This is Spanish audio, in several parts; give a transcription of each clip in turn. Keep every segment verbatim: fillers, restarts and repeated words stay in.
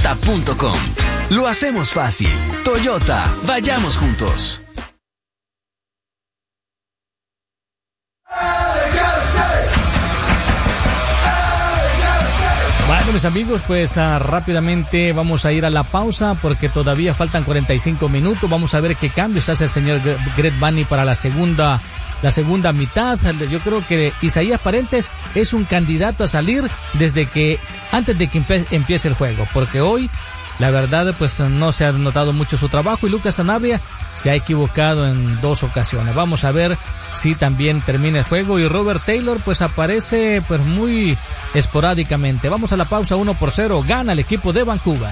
toyota punto com. Lo hacemos fácil. Toyota, vayamos juntos. Bueno, mis amigos, pues uh, rápidamente vamos a ir a la pausa porque todavía faltan cuarenta y cinco minutos. Vamos a ver qué cambios hace el señor Greg Vanney para la segunda la segunda mitad. Yo creo que Isaías Parentes es un candidato a salir desde que antes de que empe- empiece el juego, porque hoy la verdad pues no se ha notado mucho su trabajo y Lucas Sanabria se ha equivocado en dos ocasiones. Vamos a ver si también termina el juego y Robert Taylor pues aparece pues muy esporádicamente. Vamos a la pausa. Uno por cero gana el equipo de Vancouver.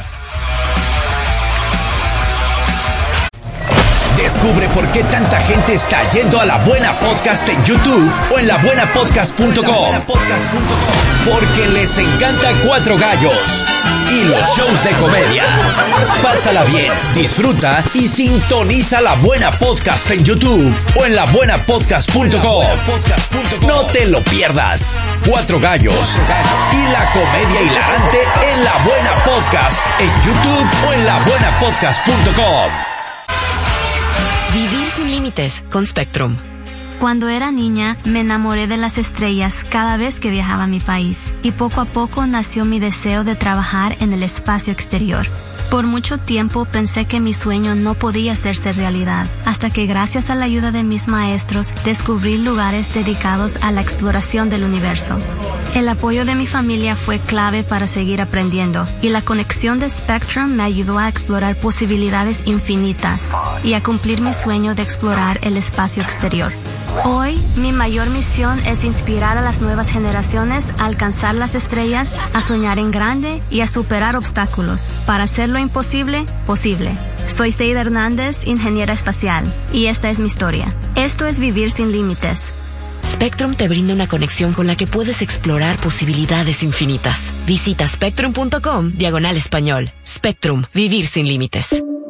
Descubre por qué tanta gente está yendo a La Buena Podcast en YouTube o en la buena podcast punto com. Porque les encanta Cuatro Gallos y los shows de comedia. Pásala bien, disfruta y sintoniza La Buena Podcast en YouTube o en la buena podcast punto com. No te lo pierdas. Cuatro Gallos y la comedia hilarante en La Buena Podcast en YouTube o en la buena podcast punto com. Vivir sin límites con Spectrum. Cuando era niña, me enamoré de las estrellas cada vez que viajaba a mi país, y poco a poco nació mi deseo de trabajar en el espacio exterior. Por mucho tiempo pensé que mi sueño no podía hacerse realidad, hasta que gracias a la ayuda de mis maestros descubrí lugares dedicados a la exploración del universo. El apoyo de mi familia fue clave para seguir aprendiendo, y la conexión de Spectrum me ayudó a explorar posibilidades infinitas y a cumplir mi sueño de explorar el espacio exterior. Hoy, mi mayor misión es inspirar a las nuevas generaciones a alcanzar las estrellas, a soñar en grande y a superar obstáculos, para hacer lo imposible, posible. Soy Seida Hernández, ingeniera espacial, y esta es mi historia. Esto es Vivir sin Límites. Spectrum te brinda una conexión con la que puedes explorar posibilidades infinitas. Visita spectrum punto com, diagonal español. Spectrum, vivir sin límites.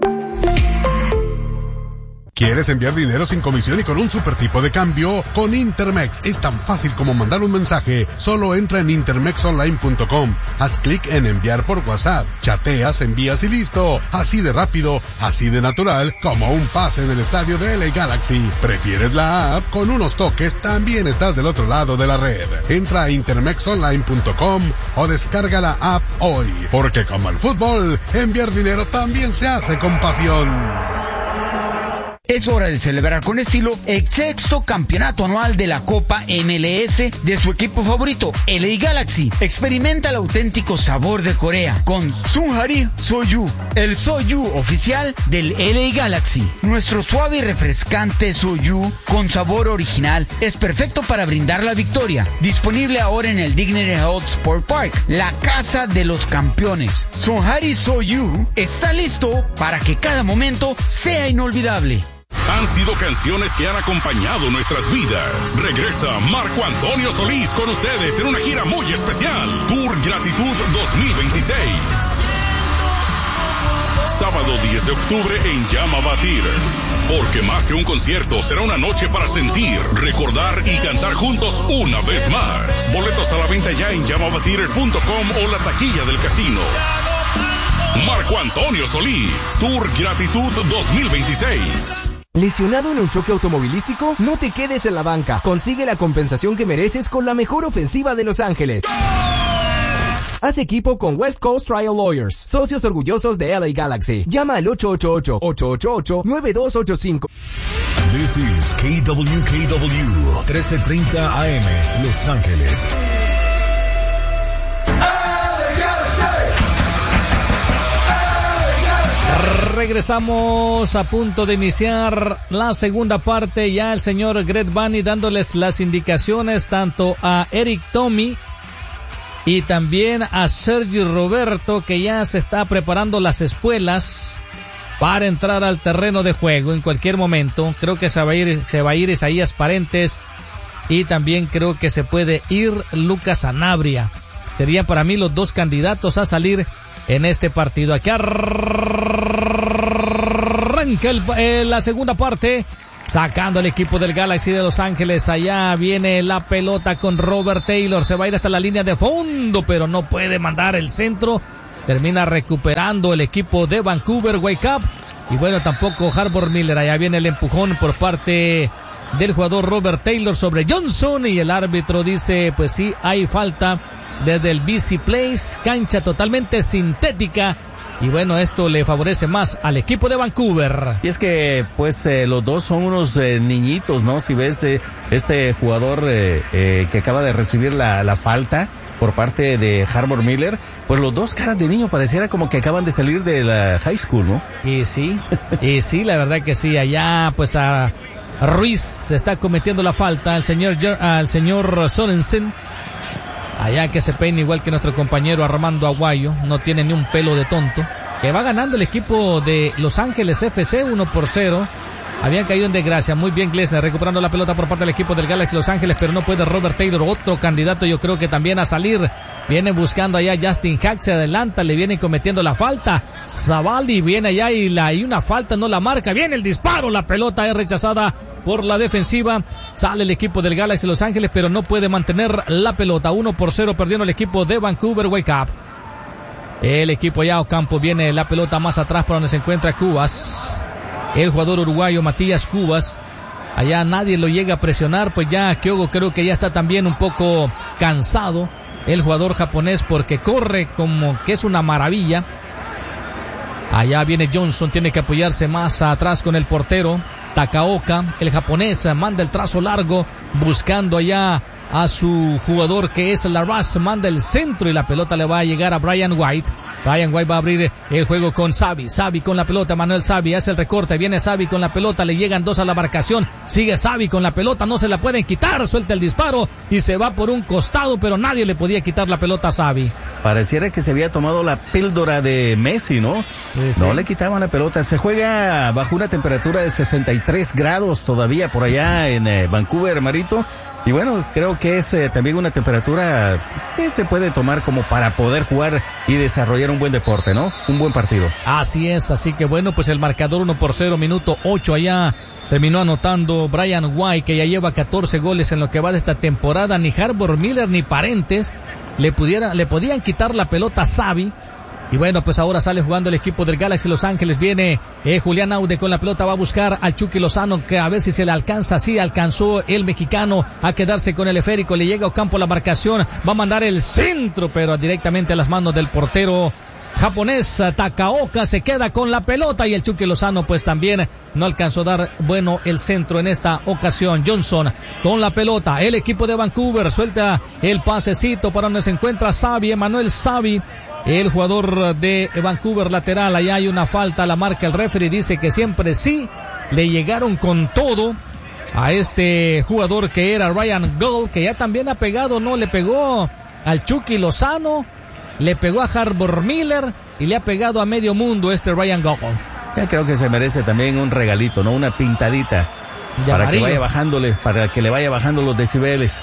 ¿Quieres enviar dinero sin comisión y con un super tipo de cambio? Con Intermex es tan fácil como mandar un mensaje. Solo entra en intermex online punto com, haz clic en enviar por WhatsApp, chateas, envías y listo. Así de rápido, así de natural, como un pase en el estadio de L A Galaxy. ¿Prefieres la app? Con unos toques también estás del otro lado de la red. Entra a intermex online punto com o descarga la app hoy. Porque como el fútbol, enviar dinero también se hace con pasión. Es hora de celebrar con estilo el sexto campeonato anual de la Copa M L S de su equipo favorito, L A Galaxy. Experimenta el auténtico sabor de Corea con Sunhari Soju, el Soju oficial del L A Galaxy. Nuestro suave y refrescante Soju con sabor original es perfecto para brindar la victoria. Disponible ahora en el Dignity Health Sport Park, la casa de los campeones. Sunhari Soju está listo para que cada momento sea inolvidable. Han sido canciones que han acompañado nuestras vidas. Regresa Marco Antonio Solís con ustedes en una gira muy especial. Tour Gratitud dos mil veintiséis. Sábado diez de octubre en Llama Batir. Porque más que un concierto, será una noche para sentir, recordar y cantar juntos una vez más. Boletos a la venta ya en llama batir punto com o la taquilla del casino. Marco Antonio Solís, Tour Gratitud dos mil veintiséis. ¿Lesionado en un choque automovilístico? No te quedes en la banca. Consigue la compensación que mereces con la mejor ofensiva de Los Ángeles. Haz equipo con West Coast Trial Lawyers, socios orgullosos de L A Galaxy. Llama al ocho ocho ocho, ocho ocho ocho, nueve dos ocho cinco. This is K W K W, trece treinta A M, Los Ángeles. Regresamos a punto de iniciar la segunda parte. Ya el señor Greg Vanney dándoles las indicaciones tanto a Eric Tommy y también a Sergio Roberto, que ya se está preparando las espuelas para entrar al terreno de juego en cualquier momento. Creo que se va a ir, se va a ir Isaías Parentes y también creo que se puede ir Lucas Sanabria. Serían para mí los dos candidatos a salir en este partido. Aquí arranca el, eh, la segunda parte, sacando el equipo del Galaxy de Los Ángeles. Allá viene la pelota con Robert Taylor, se va a ir hasta la línea de fondo, pero no puede mandar el centro termina recuperando el equipo de Vancouver Whitecaps. Y bueno, tampoco Harbor Miller. Allá viene el empujón por parte del jugador Robert Taylor sobre Johnson. Y el árbitro dice, pues sí, hay falta desde el B C Place. Cancha totalmente sintética. Y bueno, esto le favorece más al equipo de Vancouver. Y es que, pues, eh, los dos son unos eh, niñitos, ¿no? Si ves eh, este jugador eh, eh, que acaba de recibir la, la falta por parte de Harbor Miller, pues los dos caras de niño pareciera como que acaban de salir de la high school, ¿no? Y sí, y sí, la verdad que sí. Allá, pues, a Ruiz se está cometiendo la falta, al señor, al señor Sorensen. Allá que se peina igual que nuestro compañero Armando Aguayo, no tiene ni un pelo de tonto. Que va ganando el equipo de Los Ángeles F C uno por cero. Habían caído en desgracia. Muy bien Glesner recuperando la pelota por parte del equipo del Galaxy Los Ángeles, pero no puede Robert Taylor, otro candidato yo creo que también a salir. Viene buscando allá Justin Hack, se adelanta, le viene cometiendo la falta. Zavaldi viene allá y la y una falta no la marca. Viene el disparo, la pelota es rechazada por la defensiva. Sale el equipo del Galaxy Los Ángeles, pero no puede mantener la pelota. uno por cero perdiendo el equipo de Vancouver Whitecaps. El equipo ya Ocampo viene la pelota más atrás para donde se encuentra Cubas. El jugador uruguayo Matías Cubas. Allá nadie lo llega a presionar, pues ya Kyogo creo que ya está también un poco cansado. El jugador japonés porque corre como que es una maravilla. Allá viene Johnson, tiene que apoyarse más atrás con el portero Takaoka. El japonés manda el trazo largo buscando allá a su jugador que es Larraz, manda el centro y la pelota le va a llegar a Brian White. Brian White va a abrir el juego con Xavi. Xavi con la pelota, Manuel Xavi hace el recorte, viene Xavi con la pelota, le llegan dos a la marcación, sigue Xavi con la pelota, no se la pueden quitar, suelta el disparo y se va por un costado, pero nadie le podía quitar la pelota a Xavi. Pareciera que se había tomado la píldora de Messi, ¿no? Sí, sí. No le quitaban la pelota. Se juega bajo una temperatura de sesenta y tres grados todavía por allá en eh, Vancouver, Marito. Y bueno, creo que es eh, también una temperatura que se puede tomar como para poder jugar y desarrollar un buen deporte, ¿no? Un buen partido. Así es, así que bueno, pues el marcador uno por cero, minuto ocho allá. Terminó anotando Brian White, que ya lleva catorce goles en lo que va de esta temporada. Ni Harbor Miller ni Parentes le pudiera, le podían quitar la pelota a Xavi. Y bueno, pues ahora sale jugando el equipo del Galaxy Los Ángeles. Viene eh, Julián Aude con la pelota, va a buscar al Chucky Lozano, que a ver si se le alcanza. Sí, alcanzó el mexicano a quedarse con el esférico. Le llega a Ocampo la marcación, va a mandar el centro, pero directamente a las manos del portero japonés Takaoka. Se queda con la pelota y el Chucky Lozano pues también no alcanzó a dar bueno el centro en esta ocasión. Johnson con la pelota, el equipo de Vancouver suelta el pasecito para donde se encuentra Xavi, Emanuel Xavi, el jugador de Vancouver lateral. Allá hay una falta, la marca el referee, dice que siempre sí le llegaron con todo a este jugador que era Ryan Gold, que ya también ha pegado, no le pegó al Chucky Lozano, le pegó a Harbor Miller y le ha pegado a medio mundo este Ryan Gold. Ya creo que se merece también un regalito, ¿no? Una pintadita de para amarillo, que vaya bajándole, para que le vaya bajando los decibeles.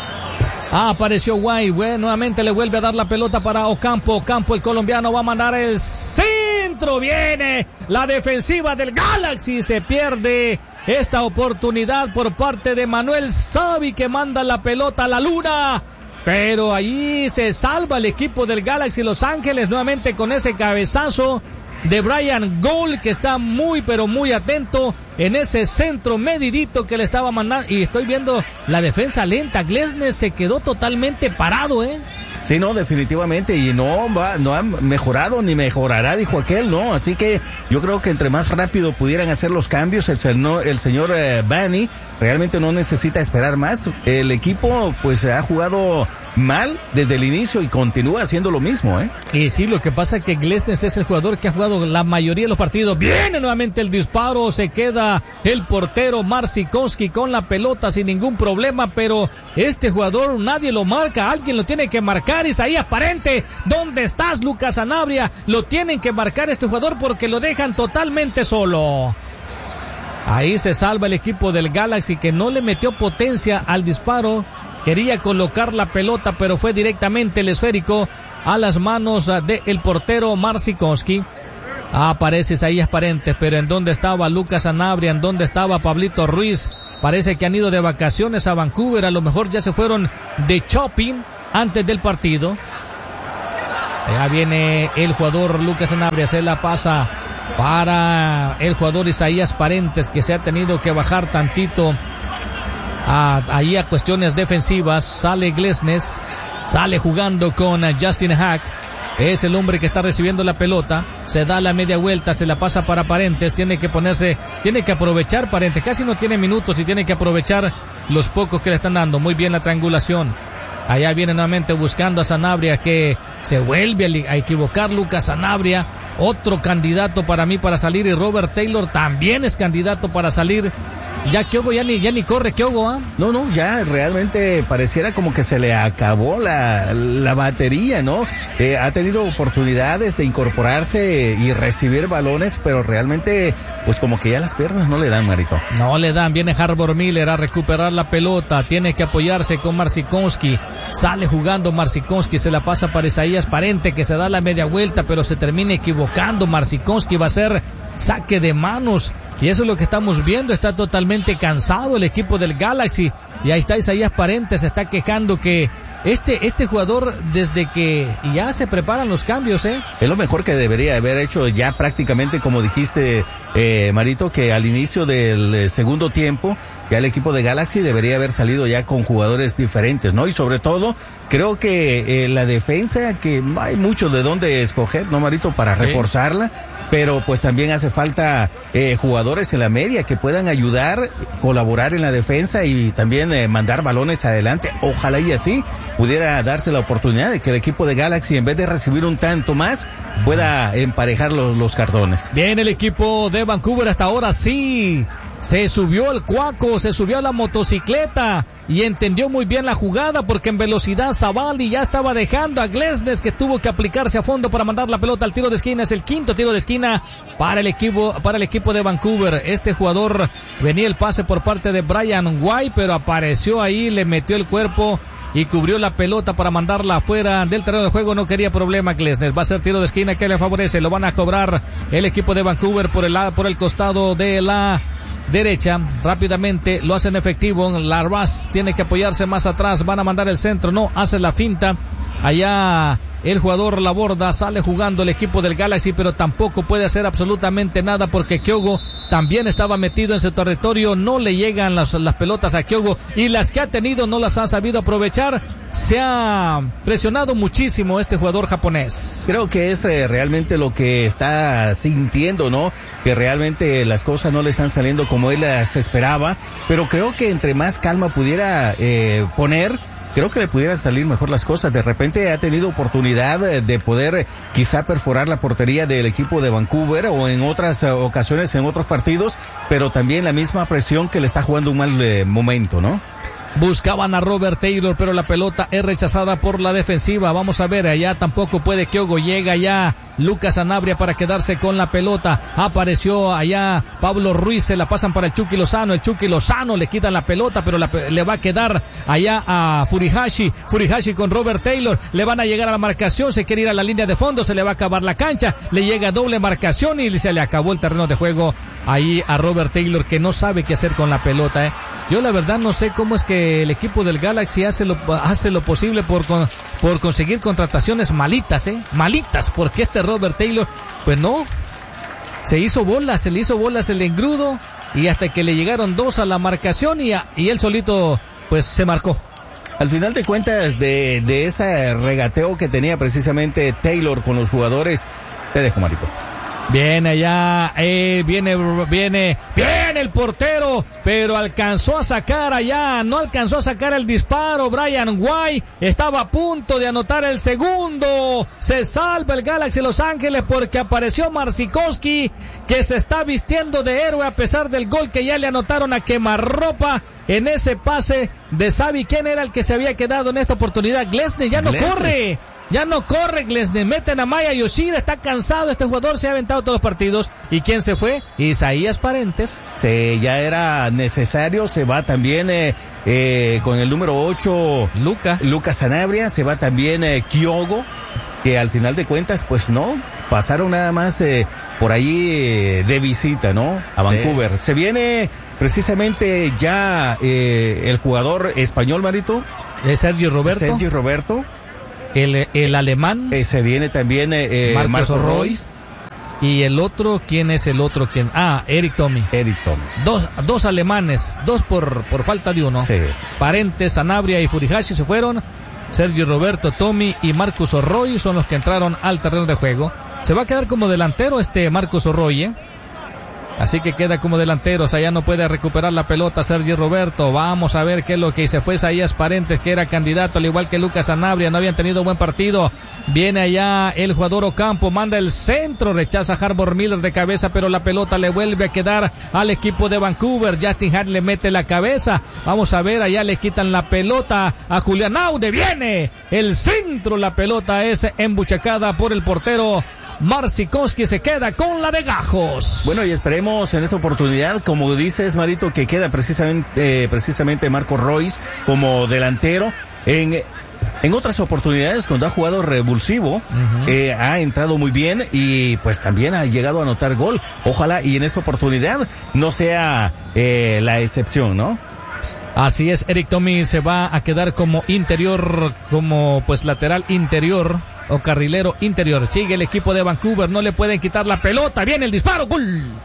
Ah, apareció White, bueno, nuevamente le vuelve a dar la pelota para Ocampo. Ocampo, el colombiano, va a mandar el centro. Viene la defensiva del Galaxy. Se pierde esta oportunidad por parte de Manuel Xavi, que manda la pelota a la luna. Pero allí se salva el equipo del Galaxy Los Ángeles nuevamente con ese cabezazo de Brian Gold, que está muy pero muy atento en ese centro medidito que le estaba mandando. Y estoy viendo la defensa lenta. Glesnes se quedó totalmente parado, ¿eh? Sí, no, definitivamente, y no va, no ha mejorado ni mejorará, dijo aquel, ¿no? Así que yo creo que entre más rápido pudieran hacer los cambios, el, señor, el señor eh, Bani realmente no necesita esperar más. El equipo pues ha jugado mal desde el inicio y continúa haciendo lo mismo, ¿eh? Y sí, lo que pasa es que Glesnes es el jugador que ha jugado la mayoría de los partidos. Viene nuevamente el disparo, se queda el portero Marsikowski con la pelota sin ningún problema, pero este jugador nadie lo marca, alguien lo tiene que marcar. Isaías Parente, ¿dónde estás? Lucas Sanabria, lo tienen que marcar este jugador porque lo dejan totalmente solo. Ahí se salva el equipo del Galaxy, que no le metió potencia al disparo. Quería colocar la pelota, pero fue directamente el esférico a las manos del portero Marsikowski. Aparece Isaías Parentes, pero ¿en dónde estaba Lucas Sanabria? ¿En dónde estaba Pablito Ruiz? Parece que han ido de vacaciones a Vancouver, a lo mejor ya se fueron de shopping antes del partido. Allá viene el jugador Lucas Sanabria, se la pasa para el jugador Isaías Parentes, que se ha tenido que bajar tantito a, ahí a cuestiones defensivas. Sale Glesnes, sale jugando con Justin Hack. Es el hombre que está recibiendo la pelota. Se da la media vuelta, se la pasa para Parentes. Tiene que ponerse, tiene que aprovechar Parentes. Casi no tiene minutos y tiene que aprovechar los pocos que le están dando. Muy bien la triangulación. Allá viene nuevamente buscando a Sanabria, que se vuelve a equivocar Lucas Sanabria. Otro candidato para mí para salir, y Robert Taylor también es candidato para salir. Ya Kyogo ya ni, ya ni corre Kyogo, ¿ah? ¿eh? No, no, ya realmente pareciera como que se le acabó la, la batería, ¿no? Eh, ha tenido oportunidades de incorporarse y recibir balones, pero realmente, pues como que ya las piernas no le dan, Marito. No le dan, viene Harbor Miller a recuperar la pelota, tiene que apoyarse con Marcinkowski, sale jugando Marcinkowski, se la pasa para Isaías Parente, que se da la media vuelta, pero se termina equivocando. Marcinkowski va a ser saque de manos, y eso es lo que estamos viendo. Está totalmente cansado el equipo del Galaxy, y ahí está Isaías Parente, se está quejando que este este jugador, desde que ya se preparan los cambios, ¿eh? Es lo mejor que debería haber hecho ya prácticamente, como dijiste, eh, Marito, que al inicio del segundo tiempo ya el equipo de Galaxy debería haber salido ya con jugadores diferentes, ¿no? Y sobre todo, creo que eh, la defensa, que hay mucho de dónde escoger, ¿no, Marito? Para sí. reforzarla. Pero pues también hace falta eh, jugadores en la media que puedan ayudar, colaborar en la defensa y también eh, mandar balones adelante. Ojalá y así pudiera darse la oportunidad de que el equipo de Galaxy, en vez de recibir un tanto más, pueda emparejar los, los cartones. Bien, el equipo de Vancouver hasta ahora sí se subió el cuaco, se subió a la motocicleta y entendió muy bien la jugada, porque en velocidad Zavalli ya estaba dejando a Glesnes, que tuvo que aplicarse a fondo para mandar la pelota al tiro de esquina. Es el quinto tiro de esquina para el equipo para el equipo de Vancouver. Este jugador, venía el pase por parte de Brian White, pero apareció ahí, le metió el cuerpo y cubrió la pelota para mandarla afuera del terreno de juego. No quería problema Glesnes. Va a ser tiro de esquina que le favorece. Lo van a cobrar el equipo de Vancouver por el, por el costado de la derecha. Rápidamente lo hacen efectivo. Larraz tiene que apoyarse más atrás. Van a mandar el centro. No, hace la finta. Allá el jugador Laborda, sale jugando el equipo del Galaxy, pero tampoco puede hacer absolutamente nada, porque Kyogo también estaba metido en su territorio. No le llegan las, las pelotas a Kyogo, y las que ha tenido no las ha sabido aprovechar. Se ha presionado muchísimo este jugador japonés. Creo que es eh, realmente lo que está sintiendo, ¿no? Que realmente las cosas no le están saliendo como él las esperaba, pero creo que entre más calma pudiera eh, poner, creo que le pudieran salir mejor las cosas. De repente ha tenido oportunidad de poder quizá perforar la portería del equipo de Vancouver, o en otras ocasiones en otros partidos, pero también la misma presión que le está jugando un mal eh, momento, ¿no? Buscaban a Robert Taylor, pero la pelota es rechazada por la defensiva. Vamos a ver, allá tampoco puede Kyogo. Llega ya Lucas Sanabria para quedarse con la pelota. Apareció allá Pablo Ruiz, se la pasan para el Chucky Lozano. El Chucky Lozano le quitan la pelota, pero la, le va a quedar allá a Furihashi. Furihashi con Robert Taylor. Le van a llegar a la marcación, se quiere ir a la línea de fondo, se le va a acabar la cancha. Le llega doble marcación y se le acabó el terreno de juego ahí a Robert Taylor, que no sabe qué hacer con la pelota, ¿eh? Yo la verdad no sé cómo es que el equipo del Galaxy hace lo, hace lo posible por, por conseguir contrataciones malitas, ¿eh? Malitas, porque este Robert Taylor, pues no, se hizo bolas, se le hizo bolas el engrudo, y hasta que le llegaron dos a la marcación y, a, y él solito, pues se marcó. Al final de cuentas, de, de ese regateo que tenía precisamente Taylor con los jugadores, te dejo, Marito. Viene allá, eh, viene, viene, viene el portero, pero alcanzó a sacar allá, no alcanzó a sacar el disparo. Brian White estaba a punto de anotar el segundo. Se salva el Galaxy Los Ángeles porque apareció Marcinkowski, que se está vistiendo de héroe a pesar del gol que ya le anotaron a quemarropa en ese pase de Xavi. ¿Quién era el que se había quedado en esta oportunidad? Glesnes ya no Glesnes. corre. Ya no corre Glesnes, meten a Maya Yoshida, está cansado este jugador, se ha aventado todos los partidos. ¿Y quién se fue? Isaías Parentes. Sí, ya era necesario, se va también eh, eh, con el número ocho, Luca. Lucas Sanabria, se va también eh, Kyogo, que al final de cuentas, pues no, pasaron nada más eh, por ahí eh, de visita, ¿no? A Vancouver. Sí. Se viene precisamente ya eh, el jugador español, Marito. ¿Es Sergio Roberto? Sergio Roberto. El, el alemán. Eh, se viene también eh, Marcos Marco Royce. Y el otro, ¿quién es el otro? ¿Quién? Ah, Eric Tommy. Eric Tommy. Dos, dos alemanes, dos por, por falta de uno. Sí. Parentes, Sanabria y Furihashi se fueron. Sergio Roberto, Tommy y Marcus Orroy son los que entraron al terreno de juego. Se va a quedar como delantero este Marcus Orroy, así que queda como delantero. O sea, ya no puede recuperar la pelota Sergio Roberto. Vamos a ver qué es lo que se fue Isaías Parentes, que era candidato, al igual que Lucas Sanabria. No habían tenido buen partido. Viene allá el jugador Ocampo, manda el centro, rechaza Harbor Miller de cabeza, pero la pelota le vuelve a quedar al equipo de Vancouver. Justin Hart le mete la cabeza. Vamos a ver, allá le quitan la pelota a Julián Aude. Viene el centro, la pelota es embuchacada por el portero Marcinkowski, se queda con la de Gajos. Bueno, y esperemos en esta oportunidad, como dices, Marito, que queda precisamente, eh, precisamente Marco Royce como delantero. En, en otras oportunidades, cuando ha jugado revulsivo, uh-huh. eh, ha entrado muy bien y pues también ha llegado a anotar gol. Ojalá y en esta oportunidad no sea eh, la excepción, ¿no? Así es, Eric Tommy se va a quedar como interior, como pues lateral interior o carrilero interior. Sigue el equipo de Vancouver, no le pueden quitar la pelota. Viene el disparo, gol.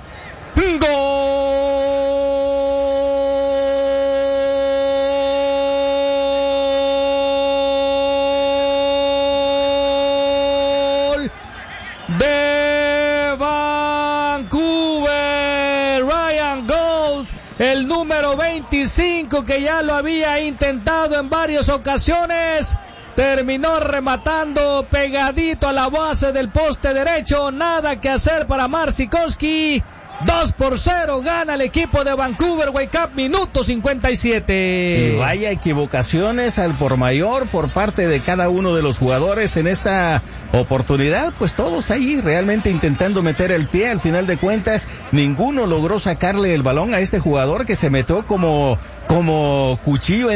¡Gol! De Vancouver, Ryan Gault, el número veinticinco, que ya lo había intentado en varias ocasiones. Terminó rematando pegadito a la base del poste derecho. Nada que hacer para Marcinkowski. dos por cero gana el equipo de Vancouver Whitecaps, minuto cincuenta y siete. Y vaya equivocaciones al por mayor por parte de cada uno de los jugadores en esta oportunidad. Pues todos ahí realmente intentando meter el pie. Al final de cuentas, ninguno logró sacarle el balón a este jugador, que se metió como, como cuchillo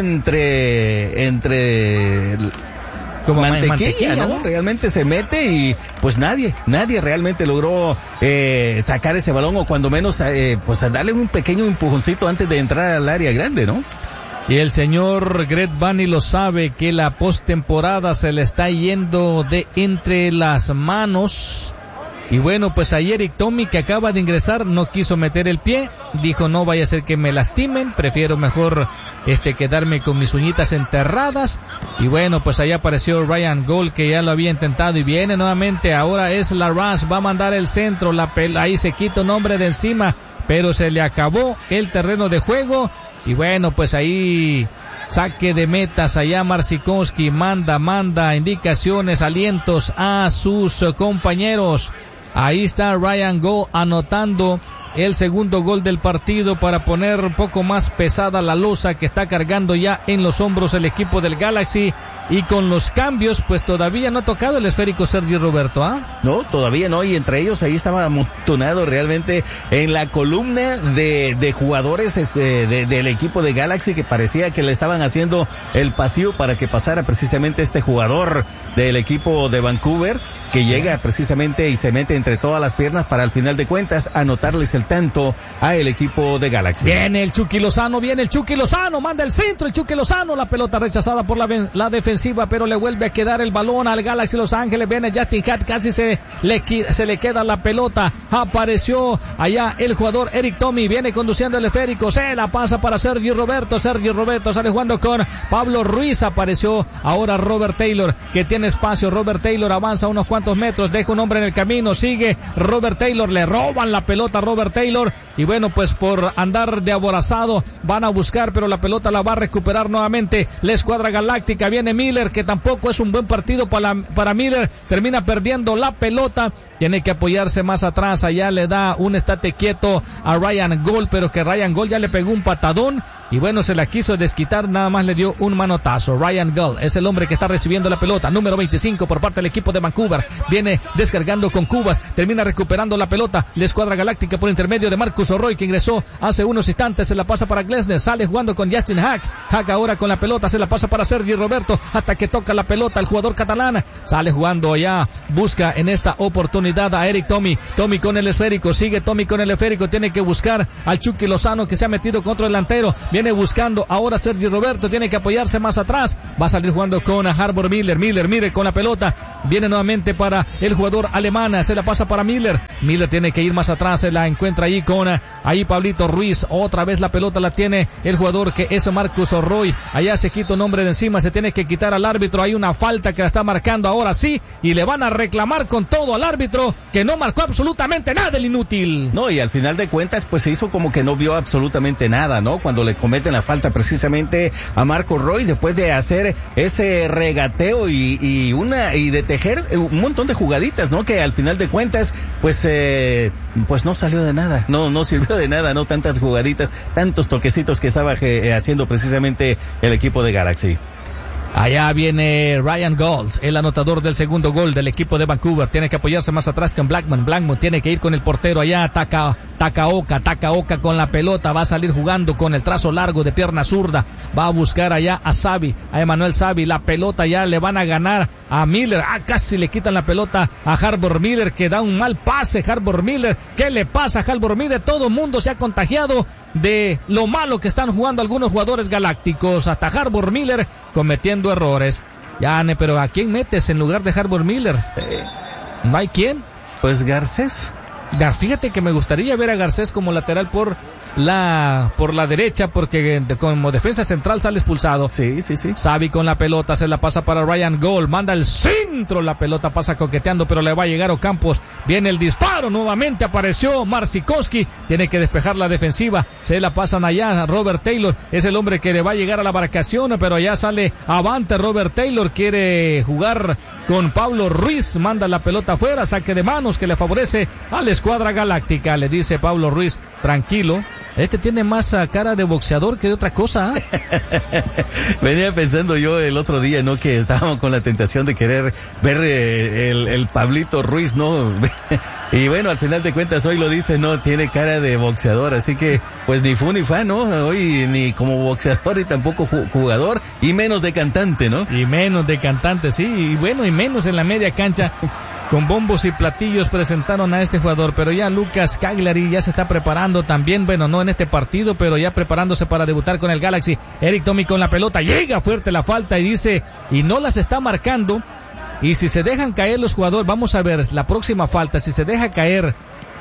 entre, entre... Como mantequilla, mantequilla, ¿no? ¿no? Realmente se mete y pues nadie, nadie realmente logró eh, sacar ese balón, o cuando menos eh, pues darle un pequeño empujoncito antes de entrar al área grande, ¿no? Y el señor Greg Vanney lo sabe, que la postemporada se le está yendo de entre las manos. Y bueno, pues ayer Eric Tommy, que acaba de ingresar, no quiso meter el pie. Dijo, no vaya a ser que me lastimen, prefiero mejor este quedarme con mis uñitas enterradas. Y bueno, pues ahí apareció Ryan Gault, que ya lo había intentado, y viene nuevamente. Ahora es Larraz, va a mandar el centro, la pel- ahí se quita un hombre de encima, pero se le acabó el terreno de juego. Y bueno, pues ahí saque de metas. Allá Marcinkowski manda, manda indicaciones, alientos a sus compañeros. Ahí está Ryan Gault anotando el segundo gol del partido para poner un poco más pesada la losa que está cargando ya en los hombros el equipo del Galaxy. Y con los cambios, pues todavía no ha tocado el esférico Sergio Roberto, ¿ah? No, todavía no, y entre ellos ahí estaba amontonado realmente en la columna de, de jugadores este, de, del equipo de Galaxy, que parecía que le estaban haciendo el pasillo para que pasara precisamente este jugador del equipo de Vancouver, que llega precisamente y se mete entre todas las piernas para al final de cuentas anotarles el tanto a el equipo de Galaxy. Viene el Chucky Lozano, viene el Chucky Lozano, manda el centro el Chucky Lozano, la pelota rechazada por la, la defensa, pero le vuelve a quedar el balón al Galaxy Los Ángeles. Viene Justin Hart, casi se le, se le queda la pelota. Apareció allá el jugador Eric Tommy, viene conduciendo el esférico, se la pasa para Sergio Roberto. Sergio Roberto sale jugando con Pablo Ruiz. Apareció ahora Robert Taylor, que tiene espacio. Robert Taylor avanza unos cuantos metros, deja un hombre en el camino, sigue Robert Taylor, le roban la pelota a Robert Taylor. Y bueno, pues por andar de aborazado van a buscar, pero la pelota la va a recuperar nuevamente la escuadra galáctica. Viene Miller, que tampoco es un buen partido para, para Miller, termina perdiendo la pelota, tiene que apoyarse más atrás. Allá le da un estate quieto a Ryan Gault, pero que Ryan Gault ya le pegó un patadón y bueno, se la quiso desquitar, nada más le dio un manotazo. Ryan Gault es el hombre que está recibiendo la pelota, número veinticinco por parte del equipo de Vancouver, viene descargando con Cubas, termina recuperando la pelota la escuadra galáctica por intermedio de Marcus Orroy, que ingresó hace unos instantes. Se la pasa para Glesner, sale jugando con Justin Hack, Hack ahora con la pelota, se la pasa para Sergio Roberto, hasta que toca la pelota el jugador catalán, sale jugando allá, busca en esta oportunidad a Eric Tommy, Tommy con el esférico, sigue Tommy con el esférico, tiene que buscar al Chucky Lozano, que se ha metido contra el delantero, viene viene buscando ahora Sergi Roberto, tiene que apoyarse más atrás, va a salir jugando con Harbor Miller, Miller, Miller con la pelota, viene nuevamente para el jugador alemán, se la pasa para Miller, Miller tiene que ir más atrás, se la encuentra ahí con ahí Pablito Ruiz, otra vez la pelota la tiene el jugador que es Marcus Roy, allá se quita un hombre de encima, se tiene que quitar al árbitro, hay una falta que la está marcando ahora sí, y le van a reclamar con todo al árbitro, que no marcó absolutamente nada el inútil. No, y al final de cuentas, pues se hizo como que no vio absolutamente nada, ¿no? Cuando le cometen la falta precisamente a Marcus Roy, después de hacer ese regateo y, y una, y de tejer un montón de jugaditas, ¿no? Que al final de cuentas, pues, eh, pues no salió de nada, no, no sirvió de nada, ¿no? Tantas jugaditas, tantos toquecitos que estaba eh, haciendo precisamente el equipo de Galaxy. Allá viene Ryan Goals, el anotador del segundo gol del equipo de Vancouver. Tiene que apoyarse más atrás con Blackman. Blackman tiene que ir con el portero allá. Taka, Takaoka, Takaoka con la pelota. Va a salir jugando con el trazo largo de pierna zurda. Va a buscar allá a Xavi, a Emmanuel Xavi. La pelota ya le van a ganar a Miller. Ah, casi le quitan la pelota a Harbor Miller, que da un mal pase. Harbor Miller, ¿qué le pasa a Harbor Miller? Todo el mundo se ha contagiado de lo malo que están jugando algunos jugadores galácticos. Hasta Harbor Miller cometiendo errores. Ya, pero ¿a quién metes en lugar de Harbor Miller? Eh, ¿No hay quién? Pues Garcés. Gar, fíjate que me gustaría ver a Garcés como lateral por la por la derecha, porque de, como defensa central sale expulsado. Sí, sí, sí. Xavi con la pelota, se la pasa para Ryan Goal, manda el centro, la pelota pasa coqueteando, pero le va a llegar Ocampos. Viene el disparo, nuevamente apareció Marcikowski, tiene que despejar la defensiva, se la pasan allá. Robert Taylor es el hombre que le va a llegar a la marcación, pero allá sale avante Robert Taylor, quiere jugar con Pablo Ruiz, manda la pelota afuera, saque de manos que le favorece a la escuadra galáctica. Le dice Pablo Ruiz, tranquilo, este tiene más cara de boxeador que de otra cosa. ¿eh? Venía pensando yo el otro día, ¿no? Que estábamos con la tentación de querer ver eh, el, el Pablito Ruiz, ¿no? Y bueno, al final de cuentas hoy lo dice, no, tiene cara de boxeador, así que pues ni fu ni fa, ¿no? Hoy ni como boxeador y tampoco jugador, y menos de cantante, ¿no? Y menos de cantante, sí, y bueno, y menos en la media cancha. Con bombos y platillos presentaron a este jugador, pero ya Lucas Cagliari ya se está preparando también, bueno, no en este partido, pero ya preparándose para debutar con el Galaxy. Eric Tommy con la pelota, llega fuerte la falta y dice, y no las está marcando, y si se dejan caer los jugadores, vamos a ver la próxima falta, si se deja caer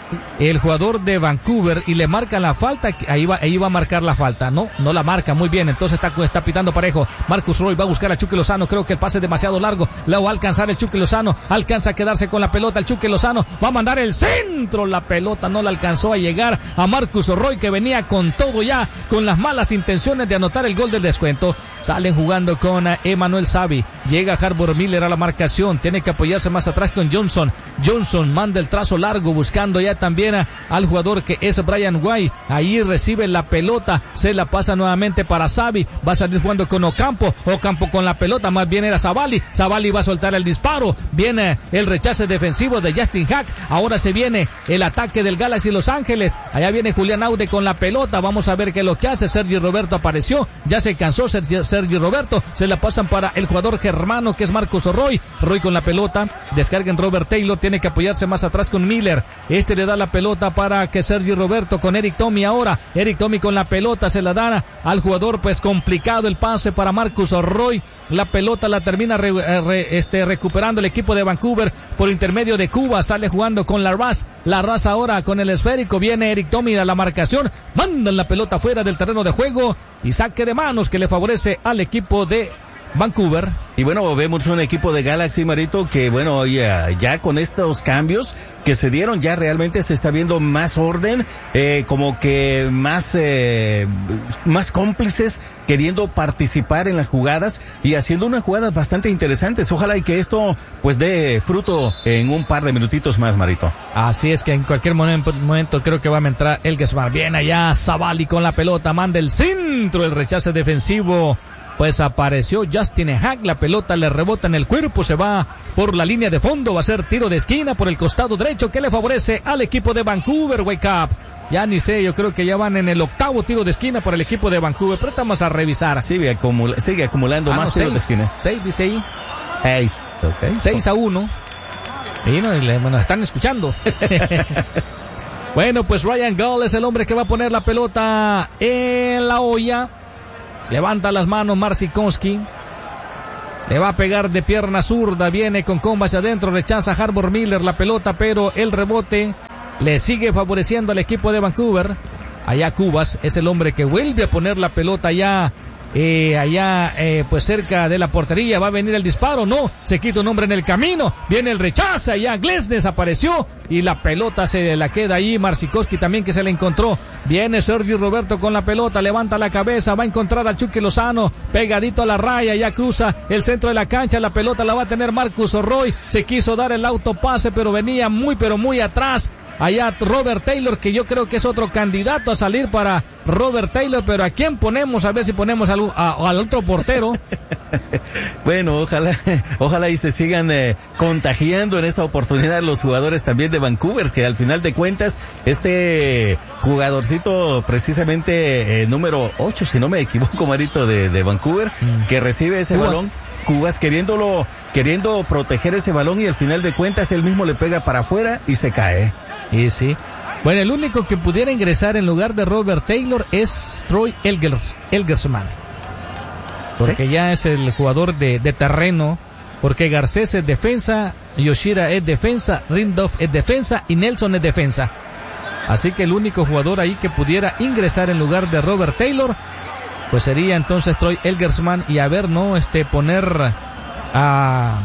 el jugador de Vancouver y le marca la falta, ahí va, ahí va a marcar la falta, no, no la marca, muy bien, entonces está, está pitando parejo. Marcus Roy va a buscar a Chucky Lozano, creo que el pase es demasiado largo, la va a alcanzar el Chucky Lozano, alcanza a quedarse con la pelota, el Chucky Lozano va a mandar el centro, la pelota no la alcanzó a llegar a Marcus Roy, que venía con todo ya, con las malas intenciones de anotar el gol del descuento. Salen jugando con Emmanuel Xavi, llega Harbor Miller a la marcación, tiene que apoyarse más atrás con Johnson, Johnson manda el trazo largo buscando ya también a, al jugador que es Brian White, ahí recibe la pelota, se la pasa nuevamente para Xavi, va a salir jugando con Ocampo, Ocampo con la pelota, más bien era Zavali, Zavali va a soltar el disparo, viene el rechace defensivo de Justin Hack, ahora se viene el ataque del Galaxy Los Ángeles, allá viene Julián Aude con la pelota, vamos a ver qué es lo que hace. Sergi Roberto apareció, ya se cansó Sergi, Sergi Roberto, se la pasan para el jugador germano que es Marcus Roy, Roy con la pelota, descarga en Robert Taylor, tiene que apoyarse más atrás con Miller, este le da la pelota para que Sergi Roberto con Eric Tommy ahora, Eric Tommy con la pelota, se la da al jugador, pues complicado el pase para Marcus Roy, la pelota la termina re, re, este, recuperando el equipo de Vancouver por intermedio de Cuba, sale jugando con Larraz, Larraz ahora con el esférico, viene Eric Tommy a la marcación, mandan la pelota fuera del terreno de juego y saque de manos que le favorece al equipo de Vancouver. Y bueno, vemos un equipo de Galaxy, Marito, que bueno, ya, ya con estos cambios que se dieron, ya realmente se está viendo más orden, eh, como que más, eh, más cómplices queriendo participar en las jugadas y haciendo unas jugadas bastante interesantes. Ojalá y que esto pues dé fruto en un par de minutitos más, Marito. Así es, que en cualquier momento, momento creo que va a entrar el Gesmar. Bien allá, Zavali con la pelota, manda el centro, el rechace defensivo. Pues apareció Justin Hack, la pelota le rebota en el cuerpo, se va por la línea de fondo, va a ser tiro de esquina por el costado derecho que le favorece al equipo de Vancouver. Wake up. Ya ni sé, yo creo que ya van en el octavo tiro de esquina por el equipo de Vancouver, pero estamos a revisar. Sigue, acumula, sigue acumulando ah, más no, tiros de esquina. Seis, dice ahí. Seis, ok. Seis a uno. Y no, nos están escuchando. Bueno, pues Ryan Gull es el hombre que va a poner la pelota en la olla. Levanta las manos Marcinkonski. Le va a pegar de pierna zurda. Viene con comba hacia adentro. Rechaza Harbor Miller la pelota, pero el rebote le sigue favoreciendo al equipo de Vancouver. Allá Cubas es el hombre que vuelve a poner la pelota allá. Eh, allá eh, pues cerca de la portería. Va a venir el disparo, no, se quita un hombre en el camino, viene el rechazo, allá Glesnes apareció y la pelota se la queda ahí. Marcinkonski también que se le encontró. Viene Sergio Roberto con la pelota, levanta la cabeza, va a encontrar a Chucky Lozano pegadito a la raya, ya cruza el centro de la cancha, la pelota la va a tener Marcus Orroy, se quiso dar el autopase pero venía muy pero muy atrás. Allá Robert Taylor, que yo creo que es otro candidato a salir para Robert Taylor, pero ¿a quién ponemos? A ver si ponemos al, a, al otro portero. Bueno, ojalá, ojalá y se sigan eh, contagiando en esta oportunidad los jugadores también de Vancouver, que al final de cuentas, este jugadorcito precisamente eh, número ocho, si no me equivoco, Marito, de, de Vancouver, mm. que recibe ese Cubas. balón. Cubas queriéndolo, queriendo proteger ese balón y al final de cuentas él mismo le pega para afuera y se cae. Y sí. Bueno, el único que pudiera ingresar en lugar de Robert Taylor es Troy Elgers, Elgersman. Porque ¿sí? ya es el jugador de, de terreno. Porque Garcés es defensa, Yoshida es defensa, Rindolph es defensa y Nelson es defensa. Así que el único jugador ahí que pudiera ingresar en lugar de Robert Taylor, pues sería entonces Troy Elgersman. Y a ver, no, este, poner a...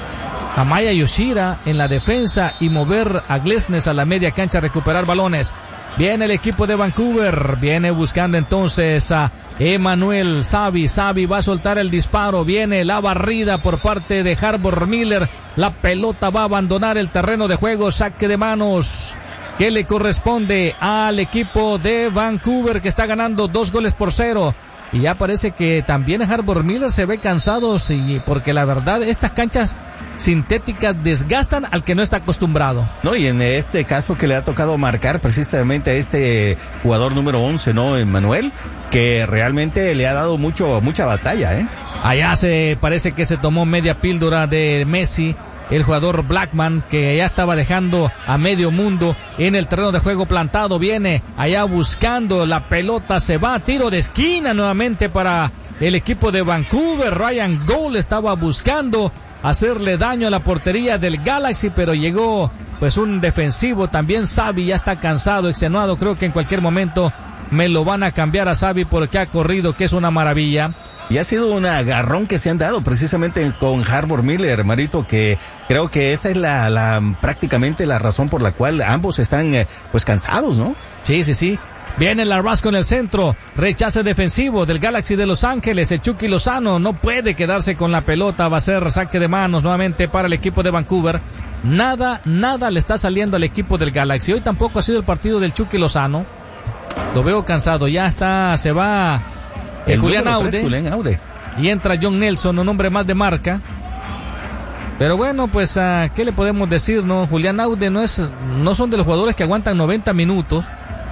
a Maya Yoshida en la defensa y mover a Glesnes a la media cancha a recuperar balones. Viene el equipo de Vancouver, viene buscando entonces a Emmanuel Savi. Savi va a soltar el disparo, viene la barrida por parte de Harbor Miller. La pelota va a abandonar el terreno de juego, saque de manos que le corresponde al equipo de Vancouver, que está ganando dos goles por cero. Y ya parece que también Harbor Miller se ve cansado, sí, porque la verdad estas canchas sintéticas desgastan al que no está acostumbrado. No, y en este caso que le ha tocado marcar precisamente a este jugador número once, ¿no? Emmanuel, que realmente le ha dado mucho, mucha batalla, ¿eh? Allá se parece que se tomó media píldora de Messi, el jugador Blackman, que ya estaba dejando a medio mundo en el terreno de juego plantado. Viene allá buscando la pelota, se va a tiro de esquina nuevamente para el equipo de Vancouver. Ryan Gull estaba buscando hacerle daño a la portería del Galaxy, pero llegó pues un defensivo también. Savi ya está cansado, extenuado, creo que en cualquier momento me lo van a cambiar a Savi porque ha corrido, que es una maravilla. Y ha sido un agarrón que se han dado precisamente con Harbor Miller, Marito, que creo que esa es la, la prácticamente la razón por la cual ambos están eh, pues cansados, ¿no? Sí, sí, sí. Viene Larrasco en el centro, rechace defensivo del Galaxy de Los Ángeles. El Chucky Lozano no puede quedarse con la pelota, va a ser saque de manos nuevamente para el equipo de Vancouver. Nada, nada le está saliendo al equipo del Galaxy. Hoy tampoco ha sido el partido del Chucky Lozano. Lo veo cansado, ya está, se va el, el Julián Aude, tres, Julián Aude. Y entra John Nelson, un hombre más de marca. Pero bueno, pues, uh, ¿qué le podemos decir, no? Julián Aude no es, no son de los jugadores que aguantan noventa minutos.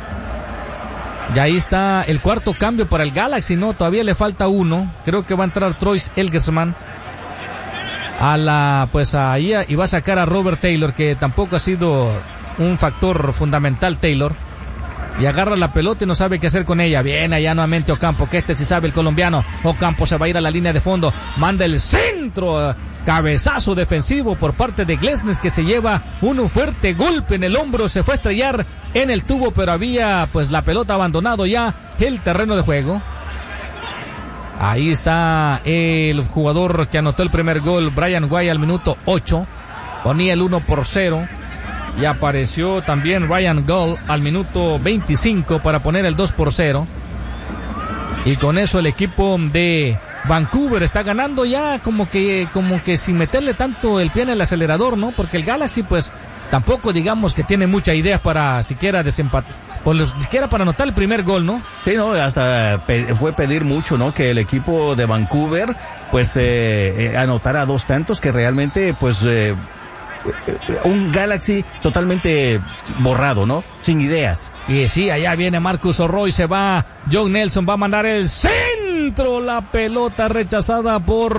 Y ahí está el cuarto cambio para el Galaxy, ¿no? Todavía le falta uno. Creo que va a entrar Troy Elgersman a la, pues ahí, y va a sacar a Robert Taylor, que tampoco ha sido un factor fundamental Taylor. Y agarra la pelota y no sabe qué hacer con ella. Viene allá nuevamente Ocampo, que este sí sabe el colombiano. Ocampo se va a ir a la línea de fondo. Manda el centro. Cabezazo defensivo por parte de Glesnes, que se lleva un fuerte golpe en el hombro. Se fue a estrellar en el tubo, pero había pues la pelota abandonado ya el terreno de juego. Ahí está el jugador que anotó el primer gol, Brian Guay, al minuto ocho. Ponía el uno por cero. Y apareció también Ryan Gull al minuto veinticinco para poner el dos por cero. Y con eso el equipo de Vancouver está ganando ya como que, como que sin meterle tanto el pie en el acelerador, ¿no? Porque el Galaxy pues tampoco digamos que tiene mucha idea para siquiera desempatar, ni siquiera para anotar el primer gol, ¿no? Sí, no, hasta pe- fue pedir mucho, ¿no? Que el equipo de Vancouver pues eh, eh, anotara dos tantos, que realmente pues... Eh, un Galaxy totalmente borrado, ¿no? Sin ideas. Y sí, allá viene Marcus Orroy, se va John Nelson, va a mandar el centro, la pelota rechazada por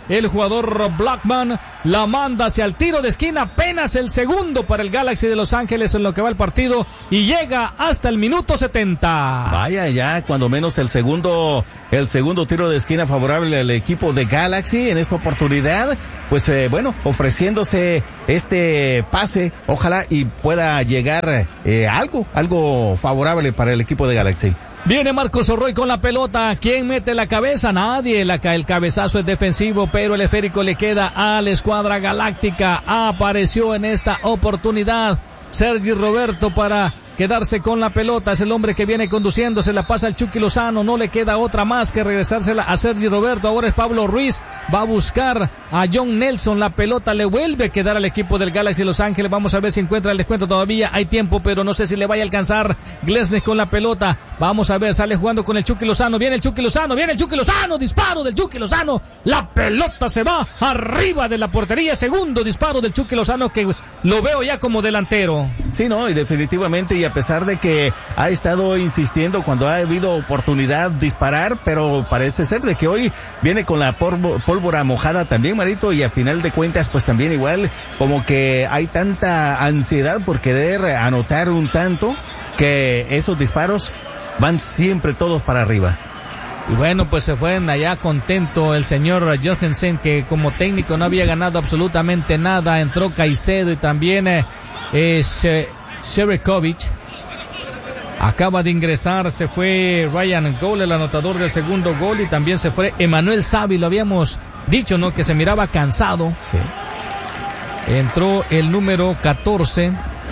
el jugador Blackman, la manda hacia el tiro de esquina, apenas el segundo para el Galaxy de Los Ángeles en lo que va el partido y llega hasta el minuto setenta. Vaya, ya cuando menos el segundo, el segundo tiro de esquina favorable al equipo de Galaxy en esta oportunidad, pues eh, bueno, ofreciéndose este pase, ojalá y pueda llegar eh, algo, algo favorable para el equipo de Galaxy. Viene Marcos Roy con la pelota. ¿Quién mete la cabeza? Nadie. La, el cabezazo es defensivo, pero el esférico le queda a la escuadra galáctica. Apareció en esta oportunidad Sergi Roberto para quedarse con la pelota. Es el hombre que viene conduciendo. Se la pasa al Chucky Lozano. No le queda otra más que regresársela a Sergi Roberto. Ahora es Pablo Ruiz. Va a buscar a John Nelson. La pelota le vuelve a quedar al equipo del Galaxy Los Ángeles. Vamos a ver si encuentra el descuento todavía. Hay tiempo, pero no sé si le vaya a alcanzar. Glesnes con la pelota. Vamos a ver. Sale jugando con el Chucky Lozano. Viene el Chucky Lozano. Viene el Chucky Lozano. Disparo del Chucky Lozano. La pelota se va arriba de la portería. Segundo disparo del Chucky Lozano, que lo veo ya como delantero. Sí, no, y definitivamente, y a pesar de que ha estado insistiendo cuando ha habido oportunidad disparar, pero parece ser de que hoy viene con la pólvora mojada también, Marito, y a final de cuentas pues también igual como que hay tanta ansiedad por querer anotar un tanto que esos disparos van siempre todos para arriba. Y bueno, pues se fue allá contento el señor Jorgensen, que como técnico no había ganado absolutamente nada. Entró Caicedo y también eh, eh, Sherekovic. Acaba de ingresar, se fue Ryan Gold, el anotador del segundo gol, y también se fue Emanuel Savi. Lo habíamos dicho, ¿no? Que se miraba cansado. Sí. Entró el número catorce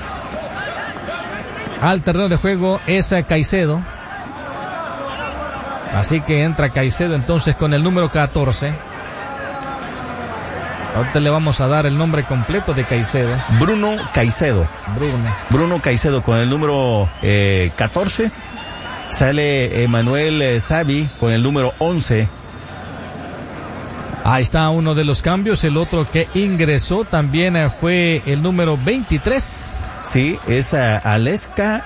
al terreno de juego, es Caicedo. Así que entra Caicedo entonces con el número catorce. Ahorita le vamos a dar el nombre completo de Caicedo. Bruno Caicedo. Bruno. Bruno Caicedo con el número eh, catorce. Sale Emanuel eh, Savi con el número once. Ahí está uno de los cambios. El otro que ingresó también eh, fue el número veintitrés. Sí, es uh, Aleska.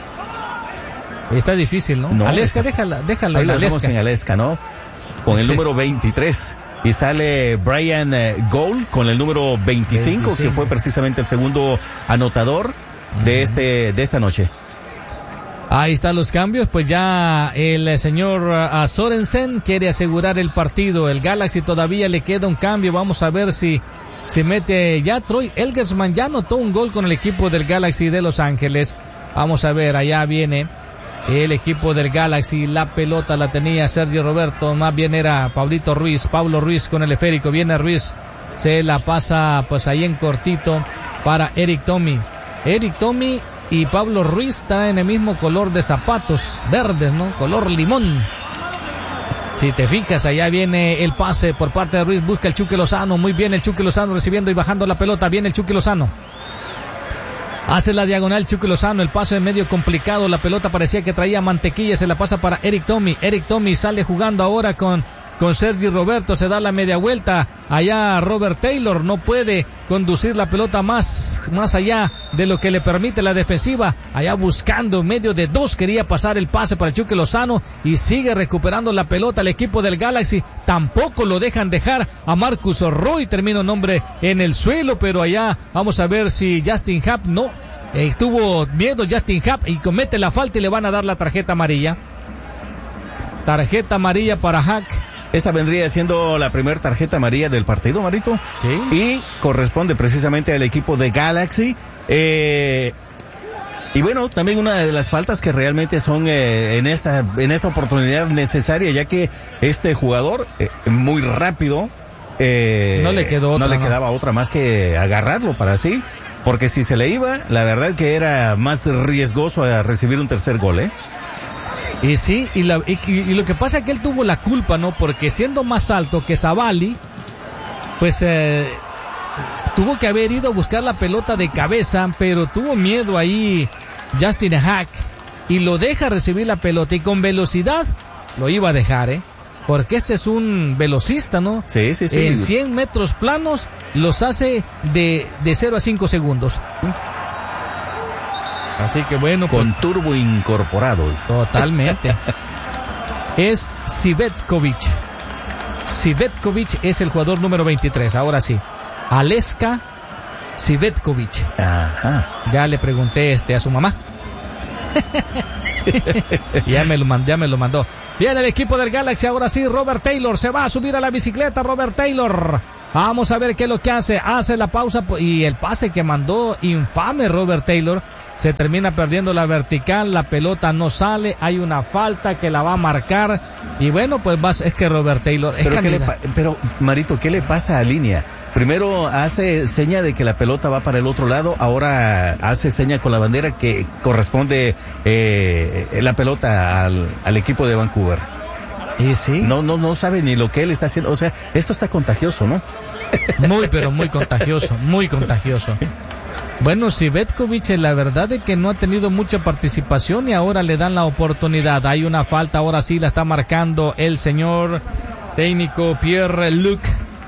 Está difícil, ¿no? no Aleska, déjala, déjala. Ahí la dejamos en Aleska, ¿no? Con el sí. número veintitrés. Y sale Brian eh, Gold con el número veinticinco, veinticinco, que fue precisamente el segundo anotador de uh-huh. este de esta noche. Ahí están los cambios. Pues ya el señor uh, Sorensen quiere asegurar el partido. El Galaxy todavía le queda un cambio. Vamos a ver si se mete ya Troy Elgersman. Ya anotó un gol con el equipo del Galaxy de Los Ángeles. Vamos a ver, allá viene el equipo del Galaxy. La pelota la tenía Sergio Roberto, más bien era Pablito Ruiz, Pablo Ruiz con el esférico. Viene Ruiz, se la pasa pues ahí en cortito para Eric Tommy. Eric Tommy y Pablo Ruiz están en el mismo color de zapatos, verdes, ¿no? Color limón. Si te fijas, allá viene el pase por parte de Ruiz, busca el Chucky Lozano. Muy bien el Chucky Lozano recibiendo y bajando la pelota. Viene el Chucky Lozano. Hace la diagonal Chucky Lozano, el paso es medio complicado, la pelota parecía que traía mantequilla, se la pasa para Eric Tommy. Eric Tommy sale jugando ahora con, con Sergi Roberto, se da la media vuelta. Allá Robert Taylor no puede conducir la pelota más, más allá de lo que le permite la defensiva. Allá buscando en medio de dos, quería pasar el pase para el Chucky Lozano y sigue recuperando la pelota el equipo del Galaxy. Tampoco lo dejan dejar a Marcus Roy, termina un hombre en el suelo, pero allá vamos a ver si Justin Happ no eh, tuvo miedo Justin Happ y comete la falta y le van a dar la tarjeta amarilla. Tarjeta amarilla para Hack. Esta vendría siendo la primera tarjeta amarilla del partido, Marito. Sí. Y corresponde precisamente al equipo de Galaxy. Eh, y bueno, también una de las faltas que realmente son eh, en esta en esta oportunidad necesaria, ya que este jugador, eh, muy rápido, eh, no le quedó otra, no le ¿no? quedaba otra más que agarrarlo para sí. Porque si se le iba, la verdad que era más riesgoso a recibir un tercer gol, ¿eh? Y sí, y, la, y, y lo que pasa es que él tuvo la culpa, ¿no? Porque siendo más alto que Zavalli, pues eh, tuvo que haber ido a buscar la pelota de cabeza, pero tuvo miedo ahí Justin Hack y lo deja recibir la pelota y con velocidad lo iba a dejar, ¿eh? Porque este es un velocista, ¿no? Sí, sí, sí. En cien metros planos los hace de, de cero a cinco segundos. Así que bueno. Con pues, turbo incorporado. Totalmente. Es Cvetkovic. Cvetkovic es el jugador número veintitrés. Ahora sí. Aleska Cvetkovic. Ajá. Ya le pregunté este a su mamá. ya, me lo mandó, ya me lo mandó. Bien, el equipo del Galaxy, ahora sí, Robert Taylor se va a subir a la bicicleta, Robert Taylor. Vamos a ver qué es lo que hace. Hace la pausa y el pase que mandó infame Robert Taylor. Se termina perdiendo la vertical, la pelota no sale, hay una falta que la va a marcar. Y bueno, pues más es que Robert Taylor es pero, ¿qué le pa- pero Marito, ¿qué le pasa a Línea? Primero hace seña de que la pelota va para el otro lado, ahora hace seña con la bandera que corresponde eh, la pelota al, al equipo de Vancouver. ¿Y sí? No, no, no sabe ni lo que él está haciendo. O sea, esto está contagioso, ¿no? Muy, pero muy contagioso, muy contagioso. Bueno, Cvetkovic, la verdad es que no ha tenido mucha participación y ahora le dan la oportunidad. Hay una falta, ahora sí la está marcando el señor técnico Pierre-Luc.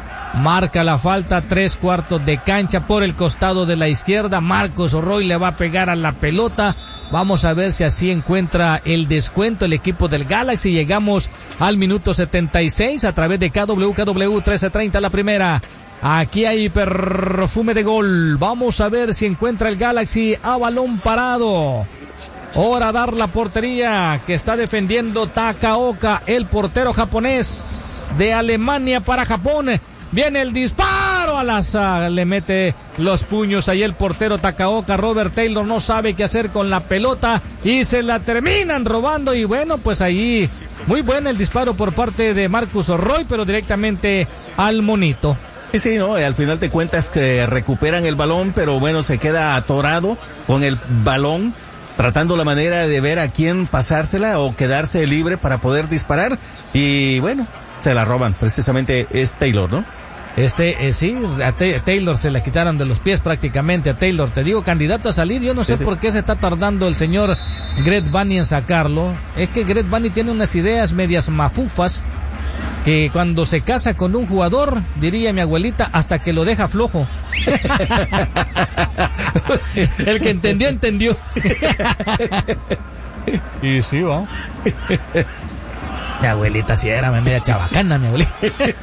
Marca la falta, tres cuartos de cancha por el costado de la izquierda. Marcos Roy le va a pegar a la pelota. Vamos a ver si así encuentra el descuento el equipo del Galaxy. Llegamos al minuto setenta y seis a través de K W K W trece treinta la primera. Aquí hay perfume de gol. Vamos a ver si encuentra el Galaxy a balón parado. Hora dar la portería que está defendiendo Takaoka, el portero japonés de Alemania para Japón. Viene el disparo a la saga, le mete los puños ahí el portero Takaoka. Robert Taylor no sabe qué hacer con la pelota y se la terminan robando. Y bueno, pues ahí muy bueno el disparo por parte de Marcus Roy, pero directamente al monito. Sí, sí, no, al final de cuentas que recuperan el balón, pero bueno, se queda atorado con el balón, tratando la manera de ver a quién pasársela o quedarse libre para poder disparar. Y bueno, se la roban, precisamente es Taylor, ¿no? Este, eh, sí, a T- Taylor se le quitaron de los pies prácticamente a Taylor. Te digo, candidato a salir, yo no sé sí, sí. por qué se está tardando el señor Greg Vanney en sacarlo. Es que Greg Vanney tiene unas ideas medias mafufas, que cuando se casa con un jugador, diría mi abuelita, hasta que lo deja flojo. El que entendió, entendió. Y sí, va. Mi abuelita sí era media chabacana, mi abuelita.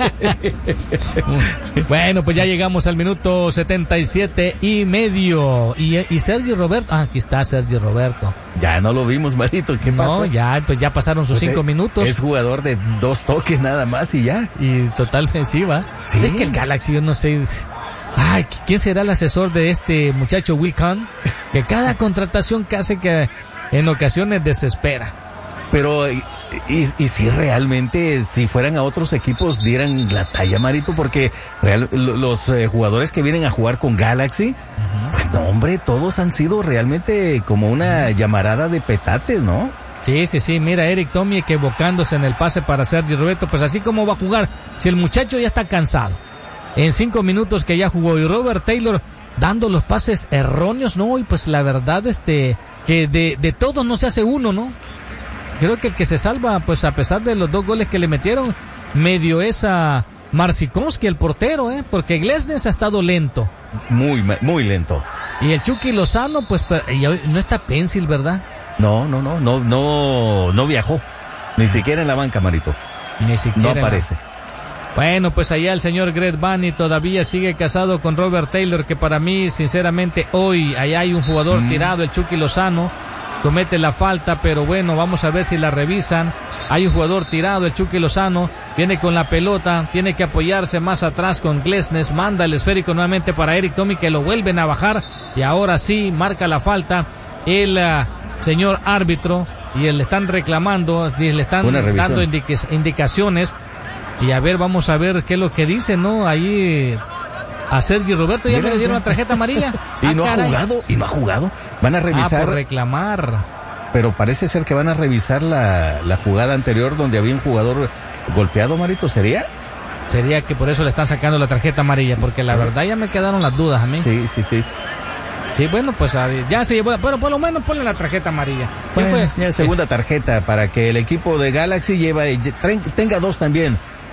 Bueno, pues ya llegamos al minuto setenta y siete y medio. Y, y Sergio Roberto, ah, aquí está Sergio Roberto. Ya no lo vimos, Marito, ¿qué pasó? No, ya, pues ya pasaron sus pues cinco es, minutos. Es jugador de dos toques nada más y ya. Y totalmente sí, va. Sí. Es que el Galaxy, yo no sé. Ay, ¿quién será el asesor de este muchacho Will Kahn? Que cada contratación que hace que en ocasiones desespera. Pero, y, y, y si realmente, si fueran a otros equipos, dieran la talla, Marito, porque real, los eh, jugadores que vienen a jugar con Galaxy, uh-huh. pues no, hombre, todos han sido realmente como una llamarada de petates, ¿no? Sí, sí, sí, mira, Eric Tommy equivocándose en el pase para Sergio Roberto, pues así como va a jugar, si el muchacho ya está cansado, en cinco minutos que ya jugó, y Robert Taylor dando los pases erróneos, ¿no? Y pues la verdad, este, que de, de todos no se hace uno, ¿no? Creo que el que se salva, pues a pesar de los dos goles que le metieron, medio es a Marcinkowski, el portero, ¿eh? Porque Glesnes ha estado lento. Muy, muy lento. Y el Chucky Lozano, pues, no está Pencil, ¿verdad? No, no, no, no, no, no viajó. Ni siquiera en la banca, Marito. Ni siquiera. No aparece. La... Bueno, pues allá el señor Greg Vanney todavía sigue casado con Robert Taylor, que para mí, sinceramente, hoy allá hay un jugador mm. tirado, el Chucky Lozano. Comete la falta, pero bueno, vamos a ver si la revisan. Hay un jugador tirado, el Chucky Lozano, viene con la pelota, tiene que apoyarse más atrás con Glesnes, manda el esférico nuevamente para Eric Tommy, que lo vuelven a bajar, y ahora sí, marca la falta el uh, señor árbitro, y le están reclamando, le están dando indica- indicaciones, y a ver, vamos a ver qué es lo que dice, ¿no? Ahí... A Sergio Roberto ya Mira, le dieron una tarjeta amarilla. Y ah, no caray. ha jugado, y no ha jugado. Van a revisar. Ah, por reclamar. Pero parece ser que van a revisar la, la jugada anterior donde había un jugador golpeado, Marito, ¿sería? Sería que por eso le están sacando la tarjeta amarilla, porque la verdad ya me quedaron las dudas a mí. Sí, sí, sí. Sí, bueno, pues ya se llevó, pero por lo menos ponle la tarjeta amarilla. Bueno, fue? Ya segunda tarjeta para que el equipo de Galaxy lleva, tenga dos también.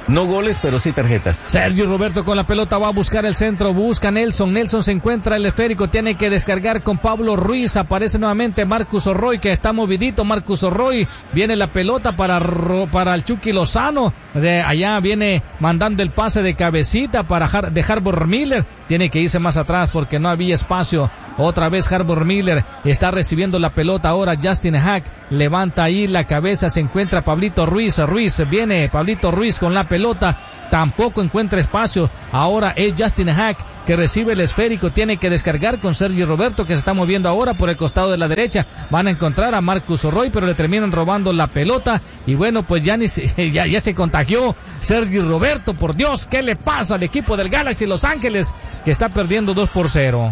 No goles, pero sí tarjetas. Sergio Roberto con la pelota va a buscar el centro, busca Nelson, Nelson se encuentra el esférico, tiene que descargar con Pablo Ruiz, aparece nuevamente Marcus Orroy que está movidito, Marcus Orroy, viene la pelota para, para el Chucky Lozano, de allá viene mandando el pase de cabecita para Har- de Harbor Miller, tiene que irse más atrás porque no había espacio, otra vez Harbor Miller está recibiendo la pelota ahora, Justin Hack levanta ahí la cabeza, se encuentra Pablito Ruiz, Ruiz viene Pablito Ruiz con la pelota, pelota, tampoco encuentra espacio, ahora es Justin Hack que recibe el esférico, tiene que descargar con Sergio Roberto que se está moviendo ahora por el costado de la derecha, van a encontrar a Marcus Orroy pero le terminan robando la pelota y bueno pues ya, ni se, ya, ya se contagió Sergio Roberto, por Dios, ¿qué le pasa al equipo del Galaxy Los Ángeles que está perdiendo dos por cero?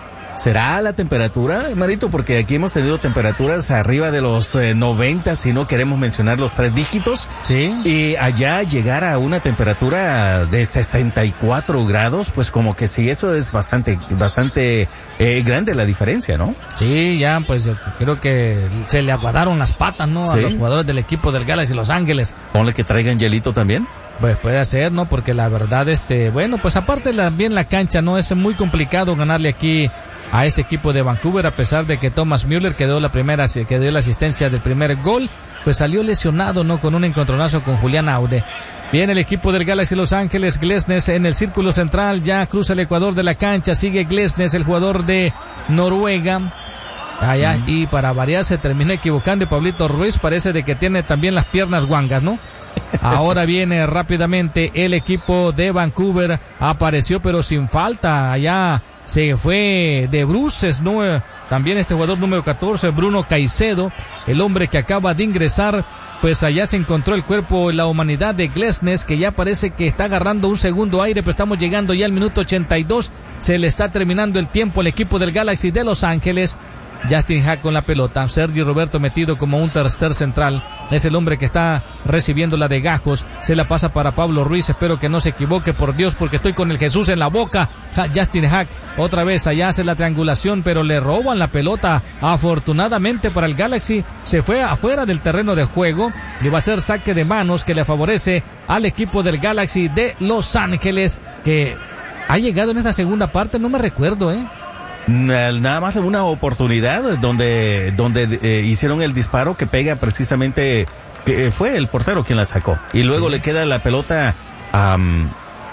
¿Será la temperatura, Marito? Porque aquí hemos tenido temperaturas arriba de los eh, noventa, si no queremos mencionar los tres dígitos. Sí. Y allá llegar a una temperatura de sesenta y cuatro grados, pues como que sí, eso es bastante, bastante eh, grande la diferencia, ¿no? Sí, ya, pues creo que se le aguadaron las patas, ¿no? Sí. A los jugadores del equipo del Galaxy Los Ángeles. Ponle que traigan hielito también. Pues puede ser, ¿no? Porque la verdad, este, bueno, pues aparte también la cancha, ¿no? Es muy complicado ganarle aquí a este equipo de Vancouver, a pesar de que Thomas Müller quedó la primera, que dio la asistencia del primer gol, pues salió lesionado, ¿no? Con un encontronazo con Julián Aude. Viene el equipo del Galaxy Los Ángeles, Glesnes en el círculo central, ya cruza el ecuador de la cancha, sigue Glesnes, el jugador de Noruega. Allá, mm. Y para variar se terminó equivocando y Pablito Ruiz parece de que tiene también las piernas guangas, ¿no? Ahora viene rápidamente el equipo de Vancouver, apareció pero sin falta, allá se fue de bruces, ¿no? También este jugador número catorce, Bruno Caicedo, el hombre que acaba de ingresar, pues allá se encontró el cuerpo en la humanidad de Glesnes, que ya parece que está agarrando un segundo aire, pero estamos llegando ya al minuto ochenta y dos, se le está terminando el tiempo al equipo del Galaxy de Los Ángeles. Justin Hack con la pelota, Sergio Roberto metido como un tercer central, es el hombre que está recibiendo la de Gajos, se la pasa para Pablo Ruiz, espero que no se equivoque, por Dios, porque estoy con el Jesús en la boca. Justin Hack otra vez allá hace la triangulación, pero le roban la pelota, afortunadamente para el Galaxy, se fue afuera del terreno de juego, y va a ser saque de manos que le favorece al equipo del Galaxy de Los Ángeles, que ha llegado en esta segunda parte, no me recuerdo, eh Nada más una oportunidad donde donde eh, hicieron el disparo que pega precisamente, que fue el portero quien la sacó y luego sí. Le queda la pelota um,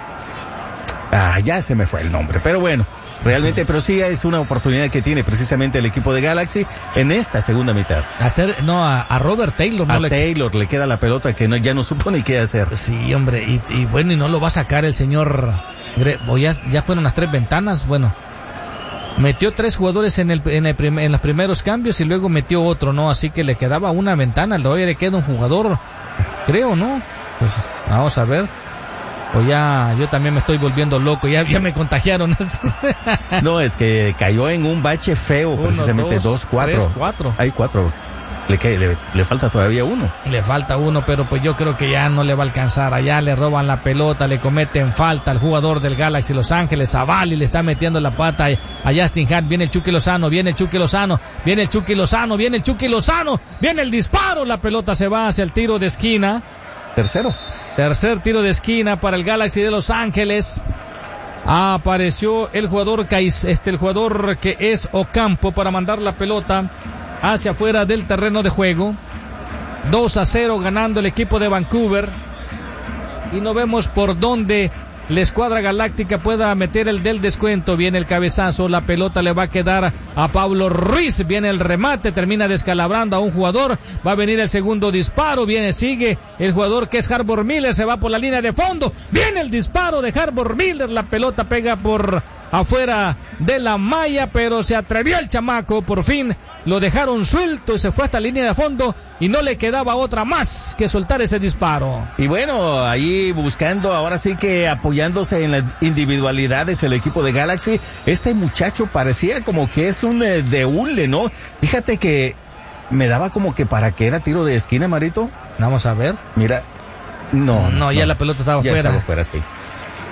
ah ya se me fue el nombre, pero bueno, realmente, sí. Pero sí es una oportunidad que tiene precisamente el equipo de Galaxy en esta segunda mitad. Hacer, no, a, a Robert Taylor. No a le... Taylor le queda la pelota que no, ya no supo ni qué hacer. Sí, hombre, y, y bueno, y no lo va a sacar el señor, ya, ya fueron las tres ventanas, bueno. Metió tres jugadores en el, en el prim, en los primeros cambios y luego metió otro, ¿no? Así que le quedaba una ventana, todavía le queda un jugador, creo, ¿no? Pues vamos a ver. O ya, yo también me estoy volviendo loco, ya, ya me contagiaron. No, es que cayó en un bache feo, Uno, precisamente, dos, dos cuatro. Tres, cuatro. Hay cuatro. Le, le, le falta todavía uno. Le falta uno, pero pues yo creo que ya no le va a alcanzar. Allá le roban la pelota, le cometen falta al jugador del Galaxy Los Ángeles, Zavali le está metiendo la pata a Justin Hack. Viene el Chucky Lozano, viene el Chucky Lozano, viene el Chucky Lozano, viene el Chucky Lozano, viene el disparo, la pelota se va hacia el tiro de esquina. Tercero. Tercer tiro de esquina para el Galaxy de Los Ángeles. Apareció el jugador este el jugador que es Ocampo para mandar la pelota hacia afuera del terreno de juego. dos a cero ganando el equipo de Vancouver. Y no vemos por dónde la escuadra galáctica pueda meter el del descuento. Viene el cabezazo, la pelota le va a quedar a Pablo Ruiz. Viene el remate, termina descalabrando a un jugador. Va a venir el segundo disparo. Viene, sigue el jugador que es Harbor Miller. Se va por la línea de fondo. Viene el disparo de Harbor Miller. La pelota pega por afuera de la malla, pero se atrevió el chamaco. Por fin lo dejaron suelto y se fue hasta la línea de fondo. Y no le quedaba otra más que soltar ese disparo. Y bueno, ahí buscando, ahora sí que apoyándose en las individualidades el equipo de Galaxy, este muchacho parecía como que es un eh, de hule, ¿no? Fíjate que me daba como que para que era tiro de esquina, Marito. Vamos a ver. Mira, no. No, no ya la pelota estaba ya fuera. estaba fuera, sí.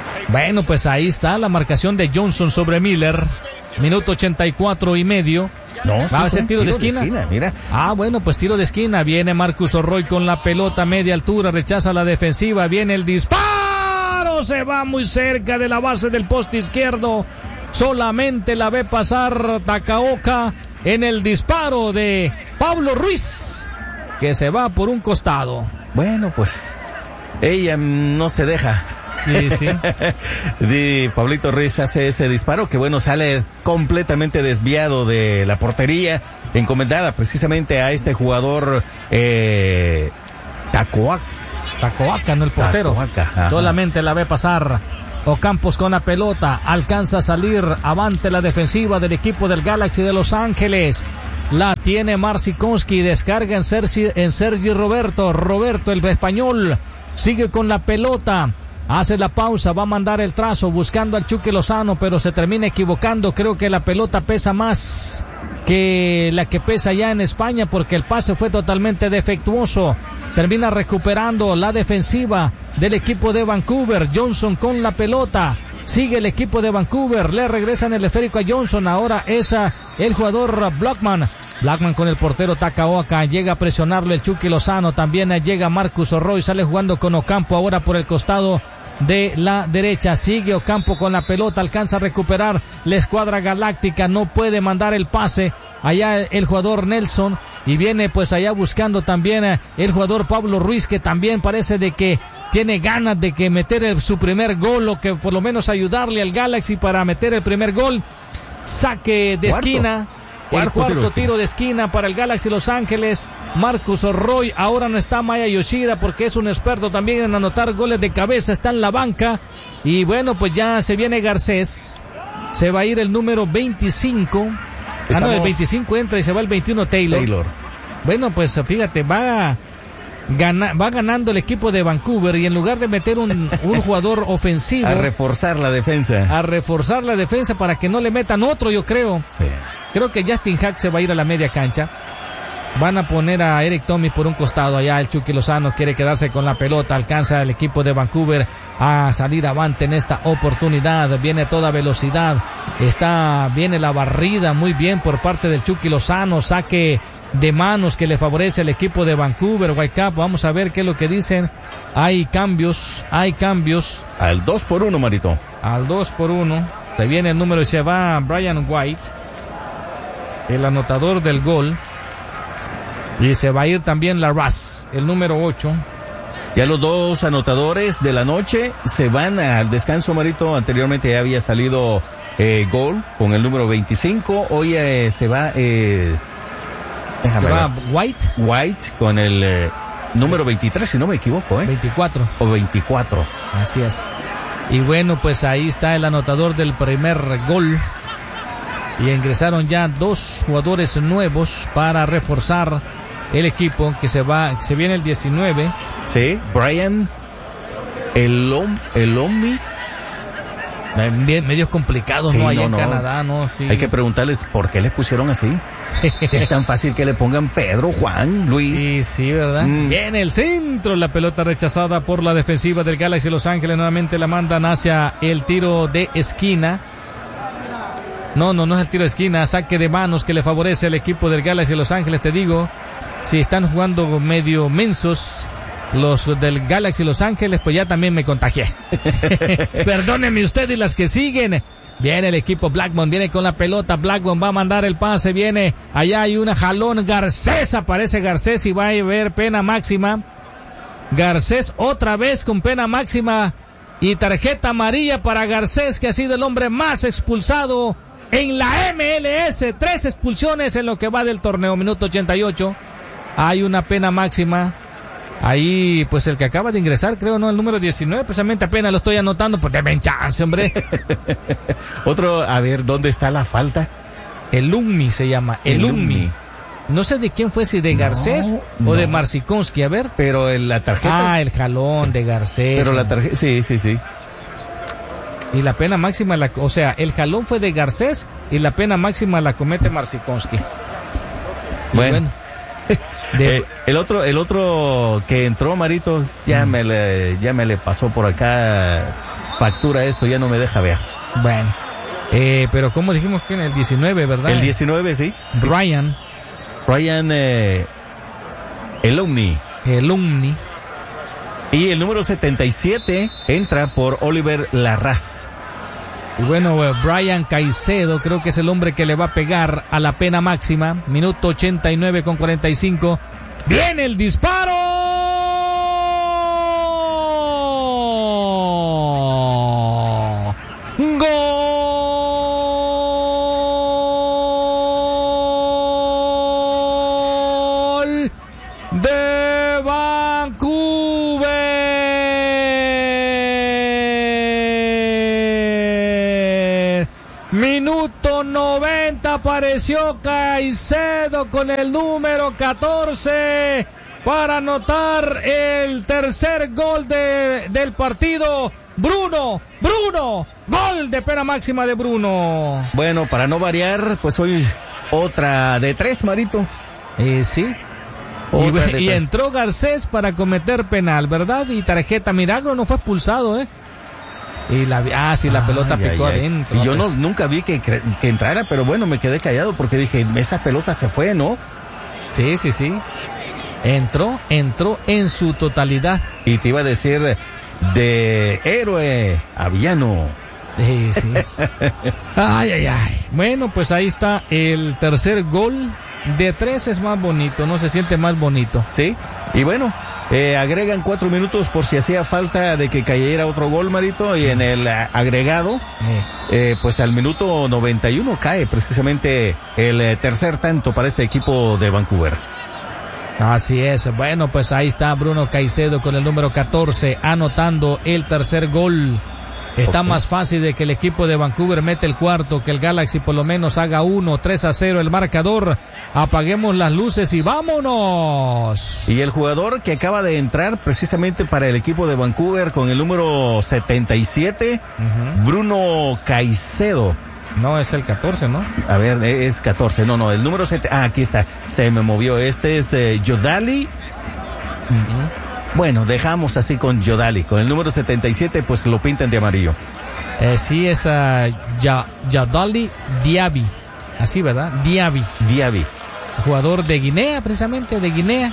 Bueno, pues ahí está la marcación de Johnson sobre Miller. Minuto ochenta y cuatro y medio. No, ¿va a ser tiro, tiro de, esquina? de esquina? Mira. Ah, bueno, pues tiro de esquina. Viene Marcus Orroy con la pelota a media altura, rechaza la defensiva, viene el disparo, se va muy cerca de la base del poste izquierdo. Solamente la ve pasar Takaoka en el disparo de Pablo Ruiz, que se va por un costado. Bueno, pues ella no se deja. Sí, sí. Y Pablito Ruiz hace ese disparo que bueno, sale completamente desviado de la portería, encomendada precisamente a este jugador eh, Tacoaca. Tacoaca, no el portero. Tacoaca, solamente la ve pasar. Ocampos con la pelota, alcanza a salir, avante la defensiva del equipo del Galaxy de Los Ángeles. La tiene Marcinkowski, descarga en Sergi, en Sergi Roberto. Roberto, el español, sigue con la pelota. Hace la pausa, va a mandar el trazo buscando al Chucky Lozano, pero se termina equivocando. Creo que la pelota pesa más que la que pesa ya en España, porque el pase fue totalmente defectuoso. Termina recuperando la defensiva del equipo de Vancouver. Johnson con la pelota. Sigue el equipo de Vancouver. Le regresan el esférico a Johnson. Ahora es a el jugador Blackman. Blackman con el portero Takaoka. Llega a presionarlo el Chucky Lozano. También llega Marcus Orroy. Sale jugando con Ocampo ahora por el costado de la derecha. Sigue Ocampo con la pelota. Alcanza a recuperar la escuadra galáctica. No puede mandar el pase. Allá el jugador Nelson. Y viene pues allá buscando también el jugador Pablo Ruiz, que también parece de que tiene ganas de que meter el, su primer gol, o que por lo menos ayudarle al Galaxy para meter el primer gol. Saque de cuarto. esquina. Cuarto el cuarto tiro. tiro de esquina para el Galaxy Los Ángeles. Marcus Orroy, ahora no está Maya Yoshida porque es un experto también en anotar goles de cabeza, está en la banca. Y bueno, pues ya se viene Garcés. Se va a ir el número veinticinco. Estamos... Ah, no, el veinticinco entra y se va el veintiuno Taylor. Taylor. Bueno, pues fíjate, va, gana, va ganando el equipo de Vancouver, y en lugar de meter un, un jugador ofensivo... A reforzar la defensa. A reforzar la defensa para que no le metan otro, yo creo. Sí. Creo que Justin Hack se va a ir a la media cancha. Van a poner a Eric Tommy por un costado. Allá el Chucky Lozano quiere quedarse con la pelota. Alcanza el equipo de Vancouver a salir avante en esta oportunidad. Viene a toda velocidad. Está, viene la barrida muy bien por parte del Chucky Lozano. Saque de manos que le favorece al equipo de Vancouver. Whitecap, vamos a ver qué es lo que dicen. Hay cambios, hay cambios. Al dos por uno, Marito. Al dos por uno. Se viene el número y se va Brian White, el anotador del gol. Y se va a ir también Larraz, el número ocho. Ya los dos anotadores de la noche se van al descanso, Marito. Anteriormente ya había salido eh, gol con el número veinticinco. Hoy eh, se va... Eh, déjame se va ver. White. White con el eh, número veintitrés, si no me equivoco. ¿eh? veinticuatro. O veinticuatro. Así es. Y bueno, pues ahí está el anotador del primer gol. Y ingresaron ya dos jugadores nuevos para reforzar el equipo, que se va, se viene el diecinueve. Sí, Brian Elom, Elomi. Medios complicados, sí, ¿no? Allá no, en no. Canadá, ¿no? Sí. Hay que preguntarles por qué les pusieron así. Es tan fácil que le pongan Pedro, Juan, Luis. Sí, sí, ¿verdad? Mm. Viene el centro, la pelota rechazada por la defensiva del Galaxy Los Ángeles. Nuevamente la mandan hacia el tiro de esquina. No, no, no es el tiro de esquina, saque de manos que le favorece al equipo del Galaxy Los Ángeles. Te digo, si están jugando medio mensos los del Galaxy Los Ángeles, pues ya también me contagié. Perdónenme usted y las que siguen. Viene el equipo Blackmon, viene con la pelota. Blackmon va a mandar el pase, viene. Allá hay una jalón. Garcés, aparece Garcés y va a haber pena máxima. Garcés otra vez con pena máxima y tarjeta amarilla para Garcés, que ha sido el hombre más expulsado en la M L S. Tres expulsiones en lo que va del torneo. Minuto ochenta y ocho. Hay una pena máxima. Ahí, pues el que acaba de ingresar, creo, ¿no? El número diecinueve, precisamente apenas lo estoy anotando, pues denme chance, hombre. Otro, a ver, ¿dónde está la falta? El Ummi se llama, el, el Ummi. Ummi. No sé de quién fue, si de Garcés no, o no. de Marcinkowski, a ver. Pero en la tarjeta. Ah, el jalón de Garcés. Pero la tarjeta, sí, sí, sí. Y la pena máxima, la, o sea, el jalón fue de Garcés y la pena máxima la comete Marcinkowski. Bueno. bueno. De... Eh, el otro, el otro que entró, Marito, ya mm. me le, ya me le pasó por acá factura esto, ya no me deja ver. Bueno, Eh, pero como dijimos que en el diecinueve, ¿verdad? El diecinueve, sí. Ryan. Ryan eh, el Omni. El Omni. Y el número setenta y siete entra por Oliver Larraz. Y bueno, Brian Caicedo creo que es el hombre que le va a pegar a la pena máxima. Minuto ochenta y nueve con cuarenta y cinco. ¡Viene el disparo! ¡Gol de Vancouver! Minuto noventa, apareció Caicedo con el número catorce para anotar el tercer gol de, del partido. Bruno, Bruno, gol de pena máxima de Bruno. Bueno, para no variar, pues hoy otra de tres, Marito. Eh, sí. Y, y entró Garcés para cometer penal, ¿verdad? Y tarjeta milagro, no fue expulsado, ¿eh? Y la, ah, sí, la ay, pelota picó ay, adentro. Y yo no, nunca vi que, que entrara, pero bueno, me quedé callado porque dije, esa pelota se fue, ¿no? Sí, sí, sí. Entró, entró en su totalidad. Y te iba a decir, de héroe a villano. Sí, sí. Ay, ay, ay. Bueno, pues ahí está el tercer gol. De tres es más bonito, no se siente más bonito. Sí, y bueno, eh, agregan cuatro minutos por si hacía falta de que cayera otro gol, Marito, y en el uh, agregado, eh. Eh, pues al minuto noventa y uno cae precisamente el eh, tercer tanto para este equipo de Vancouver. Así es, bueno, pues ahí está Bruno Caicedo con el número catorce anotando el tercer gol. Está okay. Más fácil de que el equipo de Vancouver mete el cuarto, que el Galaxy por lo menos haga uno, tres a cero el marcador. Apaguemos las luces y vámonos. Y el jugador que acaba de entrar precisamente para el equipo de Vancouver con el número setenta y siete, uh-huh. Bruno Caicedo. No, es el catorce, ¿no? A ver, es catorce, no, no, el número siete, ah, aquí está, se me movió, este es eh, Yodali. Uh-huh. Bueno, dejamos así con Yodali. Con el número setenta y siete, pues lo pintan de amarillo. Eh, sí, es uh, ya, Yodali Diaby. Así, ¿verdad? Diaby. Diaby. Jugador de Guinea, precisamente, de Guinea.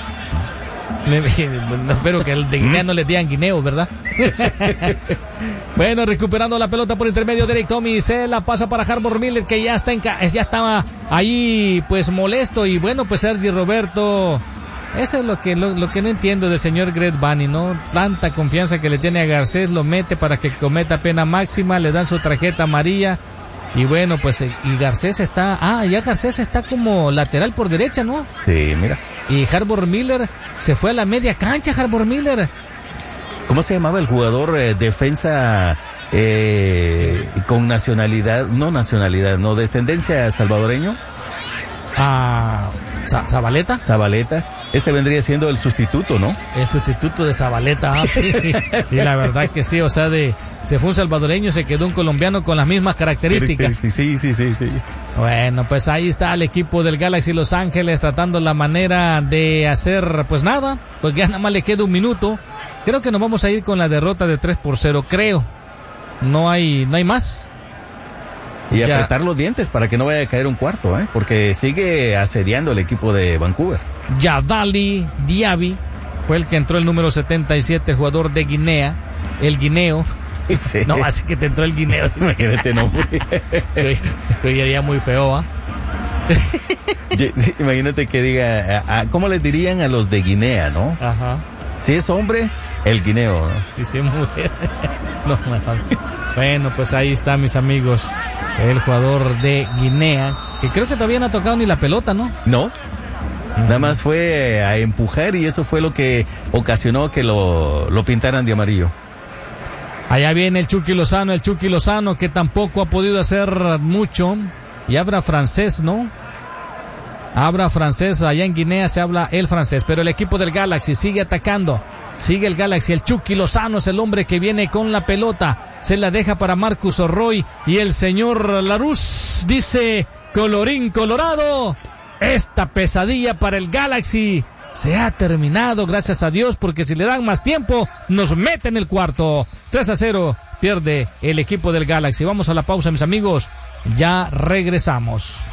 Espero que el de Guinea no le digan guineo, ¿verdad? Bueno, recuperando la pelota por intermedio de Eric Tommy, se la pasa para Harbour Miller, que ya está en ca- ya estaba ahí pues molesto. Y bueno, pues Sergi Roberto, eso es lo que lo, lo que no entiendo del señor Greg Vanney, ¿no? Tanta confianza que le tiene a Garcés, lo mete para que cometa pena máxima, le dan su tarjeta amarilla. Y bueno, pues y Garcés está, ah, ya Garcés está como lateral por derecha, ¿no? Sí, mira. Y Harbour Miller se fue a la media cancha, Harbour Miller. ¿Cómo se llamaba el jugador eh, defensa eh, con nacionalidad, no nacionalidad, no descendencia salvadoreño? Ah, Zabaleta. Zabaleta. Este vendría siendo el sustituto, ¿no? El sustituto de Zabaleta, ah, sí. Y la verdad que sí, o sea, de se fue un salvadoreño, se quedó un colombiano con las mismas características. Sí, sí, sí, sí. Bueno, pues ahí está el equipo del Galaxy Los Ángeles tratando la manera de hacer, pues nada, pues ya nada más le queda un minuto. Creo que nos vamos a ir con la derrota de tres por cero, creo. No hay, no hay más. Y ya apretar los dientes para que no vaya a caer un cuarto, ¿eh? Porque sigue asediando el equipo de Vancouver. Yadali Diaby fue el que entró, el número setenta y siete, jugador de Guinea, el guineo. Sí. No, así que te entró el guineo. Imagínate, no. Yo iría muy feo, ¿ah? ¿eh? Imagínate que diga, a, a, ¿cómo le dirían a los de Guinea, no? Ajá. Si es hombre, el guineo, ¿no? Y si es mujer, no, mejor. Bueno, pues ahí está, mis amigos, el jugador de Guinea, que creo que todavía no ha tocado ni la pelota, ¿no? No. Nada más fue a empujar y eso fue lo que ocasionó que lo, lo pintaran de amarillo. Allá viene el Chucky Lozano, el Chucky Lozano que tampoco ha podido hacer mucho. Y habla francés, ¿no? Habla francés, allá en Guinea se habla el francés. Pero el equipo del Galaxy sigue atacando. Sigue el Galaxy, el Chucky Lozano es el hombre que viene con la pelota. Se la deja para Marcus Orroy. Y el señor Larus dice, colorín colorado, esta pesadilla para el Galaxy se ha terminado, gracias a Dios, porque si le dan más tiempo, nos meten el cuarto. tres a cero pierde el equipo del Galaxy. Vamos a la pausa, mis amigos. Ya regresamos.